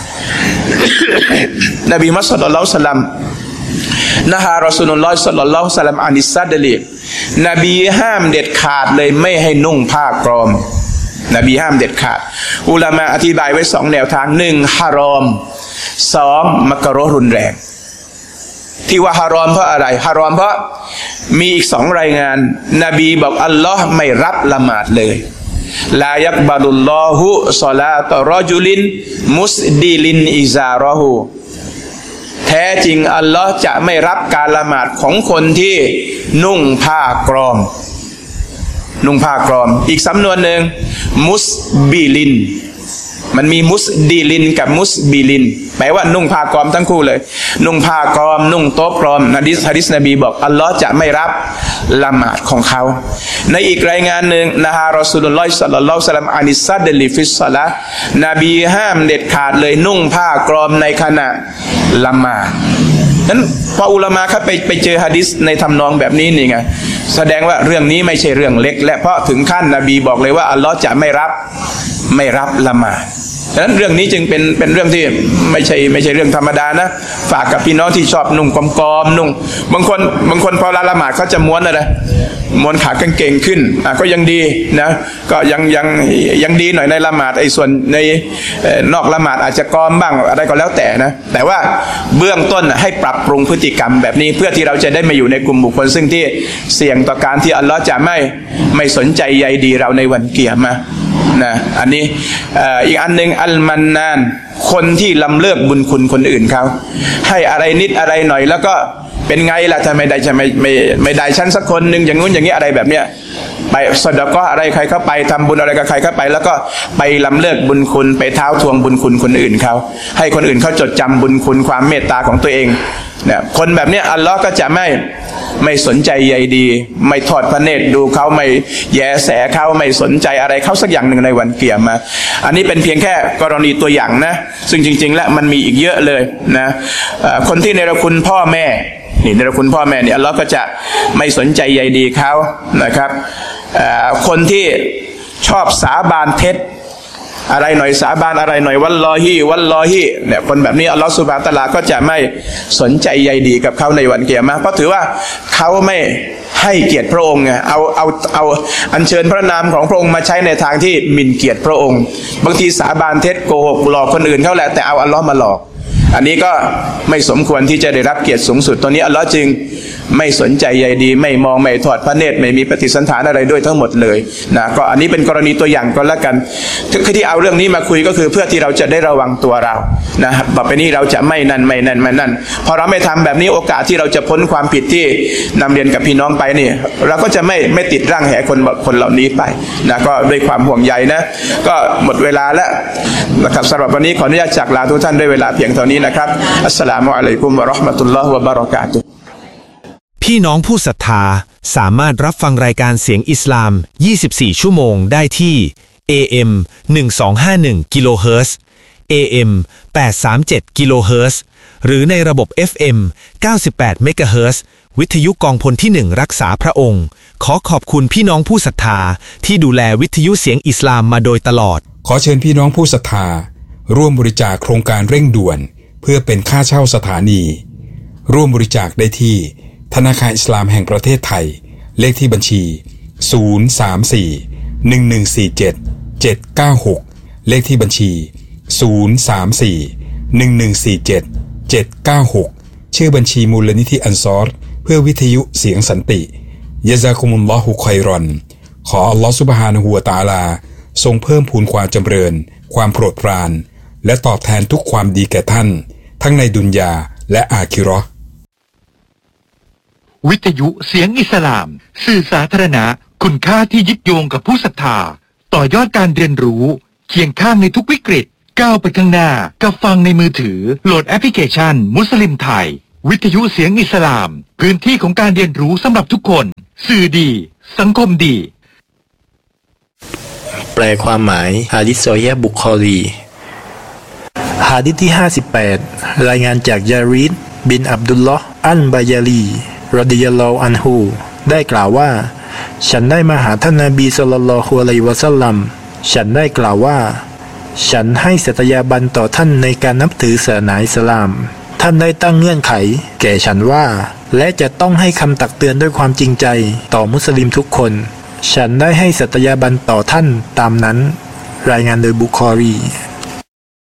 นบีมุฮัมมัดศ็อลลัลลอฮุอะลัยฮิวะซัลลัมนะฮะรอซูลุลลอฮ์ศ็อลลัลลอฮุอะลัยฮิวะซัลลัมอานิสซัดลีนบีห้ามเด็ดขาดเลยไม่ให้นุ่งผ้ากรอมนบีห้ามเด็ดขาดอุลามะอธิบายไว้สองแนวทางหนึ่งฮารอมสองมักรุฮ์รุนแรงที่ว่าฮารอมเพราะอะไรฮารอมเพราะมีอีกสองรายงานนบีบอกอัลลอฮ์ไม่รับละหมาดเลยลายักบัลุลลอฮุศอลาตะรอจุลินมุสดิลินอิซารอฮูแท้จริงอัลลอฮ์จะไม่รับการละหมาดของคนที่นุ่งผ้ากรอมนุ่งผ้ากรอมอีกสำนวนหนึ่งมุสบิลินมันมีมุสดีลินกับมุสบิลินแปลว่านุ่งผ้ากรอมทั้งคู่เลยนุ่งผ้ากรอมนุ่งโต๊ะกรอมฮะดิษฮะดิษนบีบอกอัลลอฮ์จะไม่รับละหมาดของเขาในอีกรายงานหนึ่งนะฮะรอซูลุลลอฮ์ศ็อลลัลลอฮุอะลัยฮิวะซัลลัมอานิสซัดลิฟิศศอลาห์นบีห้ามเด็ดขาดเลยนุ่งผ้ากรอมในขณะละหมาดนั้นพออุลามะเขาไปไปเจอหะดีษในทำนองแบบนี้นี่ไงแสดงว่าเรื่องนี้ไม่ใช่เรื่องเล็กและเพราะถึงขั้นนบีบอกเลยว่าอัลลอฮ์จะไม่รับไม่รับละหมาดดังนั้นเรื่องนี้จึงเป็นเป็นเรื่องที่ไม่ใช่ไม่ใช่เรื่องธรรมดานะฝากกับพี่น้องที่ชอบนุ่งกอมๆนุ่งบางคนบางคนพอละละหมาดเขาจะม้วนอะไรม้วนขากางเกงขึ้นอ่ะก็ยังดีนะก็ยังยังยังดีหน่อยในละหมาดไอ้ส่วนในนอกละหมาดอาจจะกอมบ้างอะไรก็แล้วแต่นะแต่ว่าเบื้องต้นให้ปรับปรุงพฤติกรรมแบบนี้เพื่อที่เราจะได้มาอยู่ในกลุ่มบุคคลซึ่งที่เสี่ยงต่อการที่อัลลอฮ์จะไม่ไม่สนใจใยดีเราในวันกิยามะห์นะอันนี้อีกอันหนึ่งอัลมันนานคนที่ลำเลิกบุญคุณคนอื่นเขาให้อะไรนิดอะไรหน่อยแล้วก็เป็นไงล่ะทำไมได้จะไม่ไม่ไม่ได้ฉันสักคนหนึ่งอย่างนู้นอย่างนี้อะไรแบบเนี้ยไปสดก็อะไรใครเข้าไปทำบุญอะไรกับใครเข้าไปแล้วก็ไปลำเลิกบุญคุณไปเท้าทวงบุญคุณคนอื่นเขาให้คนอื่นเขาจดจำบุญคุณความเมตตาของตัวเองเนี่ยคนแบบเนี้ยอัลลอฮ์ก็จะไม่ไม่สนใจใยดีไม่ทอดพระเนตรดูเขาไม่แยแสเขาไม่สนใจอะไรเขาสักอย่างหนึ่งในวันกิยามะห์อันนี้เป็นเพียงแค่กรณีตัวอย่างนะซึ่งจริงๆแล้วมันมีอีกเยอะเลยนะคนที่เนรคุณพ่อแม่นี่เนรคุณพ่อแม่เนี่ยอัลลอฮ์ก็จะไม่สนใจใยดีเขานะครับคนที่ชอบสาบานเท็จอะไรหน่อยสาบานอะไรหน่อยวัลลอฮีวัลลอฮีเนี่ยคนแบบนี้อัลลอฮฺซุบฮานะฮูวะตะอาลาก็จะไม่สนใจใยดีกับเขาในวันกิยามะห์เพราะถือว่าเขาไม่ให้เกียรติพระองค์ไงเอาเอาเอาอัญเชิญพระนามของพระองค์มาใช้ในทางที่หมิ่นเกียรติพระองค์บางทีสาบานเท็จโกหกหลอกคนอื่นเขาแหละแต่เอาอัลลอฮ์มาหลอกอันนี้ก็ไม่สมควรที่จะได้รับเกียรติสูงสุดตัวนี้อัลลอฮ์จึงไม่สนใจใยดีไม่มองไม่ทอดพระเนตรไม่มีปฏิสันถานอะไรด้วยทั้งหมดเลยนะก็อันนี้เป็นกรณีตัวอย่างก็แล้วกันที่เอาเรื่องนี้มาคุยก็คือเพื่อที่เราจะได้ระวังตัวเรานะครับต่อไปนี้เราจะไม่นั่นไม่นั่นไม่นั่นพอเราไม่ทำแบบนี้โอกาสที่เราจะพ้นความผิดที่นำเรียนกับพี่น้องไปนี่เราก็จะไม่ไม่ติดร่างแหคนคนเหล่านี้ไปนะก็ด้วยความห่วงใยนะก็หมดเวลาแล้วนะครับสำหรับวันนี้ขออนุญาตจากลาทุกท่านด้วยเวลาเพียงเท่านี้นะครับอัสสลามุอะลัยกุมวะเราะห์มะตุลลอฮ์วะบะเราะกาตุฮ์พี่น้องผู้ศรัทธาสามารถรับฟังรายการเสียงอิสลามยี่สิบสี่ชั่วโมงได้ที่ เอ เอ็ม หนึ่งสองห้าหนึ่ง กิโลเฮิรตซ์ เอ เอ็ม แปดสามเจ็ด กิโลเฮิรตซ์หรือในระบบ เอฟ เอ็ม เก้าสิบแปด เมกะเฮิรตซ์วิทยุกองพลที่หนึ่งรักษาพระองค์ขอขอบคุณพี่น้องผู้ศรัทธาที่ดูแลวิทยุเสียงอิสลามมาโดยตลอดขอเชิญพี่น้องผู้ศรัทธาร่วมบริจาคโครงการเร่งด่วนเพื่อเป็นค่าเช่าสถานีร่วมบริจาคได้ที่ธนาคารอิสลามแห่งประเทศไทยเลขที่บัญชีศูนย์ สาม สี่ หนึ่ง หนึ่ง สี่ เจ็ด เจ็ด เก้า หก เลขที่บัญชี ศูนย์ สาม สี่ หนึ่ง หนึ่ง สี่ เจ็ด เจ็ด เก้า หก ชื่อบัญชีมูลนิธิอันซอรเพื่อวิทยุเสียงสันติยะซากุมุลลอฮุค็อยรอนขออัลลอฮฺซุบฮานะฮูวะตะอาลาทรงเพิ่มพูนความจำเริญความโปรดปรานและตอบแทนทุกความดีแก่ท่านทั้งในดุนยาและอาคิเราะห์วิทยุเสียงอิสลามสื่อสาธารณะคุณค่าที่ยึดโยงกับผู้ศรัทธาต่อยอดการเรียนรู้เคียงข้างในทุกวิกฤตก้าวไปข้างหน้ากับฟังในมือถือโหลดแอปพลิเคชันมุสลิมไทยวิทยุเสียงอิสลามพื้นที่ของการเรียนรู้สำหรับทุกคนสื่อดีสังคมดีแปลความหมายหะดีษซอฮีฮ์บุคอรีหะดีษที่ห้าสิบแปดรายงานจากยารีดบินอับดุลลอฮ์อันบายาลีรอฎิยัลลอฮุอันฮูได้กล่าวว่าฉันได้มาหาท่านนบีศ็อลลัลลอฮุอะลัยฮิวะซัลลัมฉันได้กล่าวว่าฉันให้สัตยาบันต่อท่านในการนับถือศาสนาอิสลามท่านได้ตั้งเงื่อนไขแก่ฉันว่าและจะต้องให้คำตักเตือนด้วยความจริงใจต่อมุสลิมทุกคนฉันได้ให้สัตยาบันต่อท่านตามนั้นรายงานโดยบุคอรี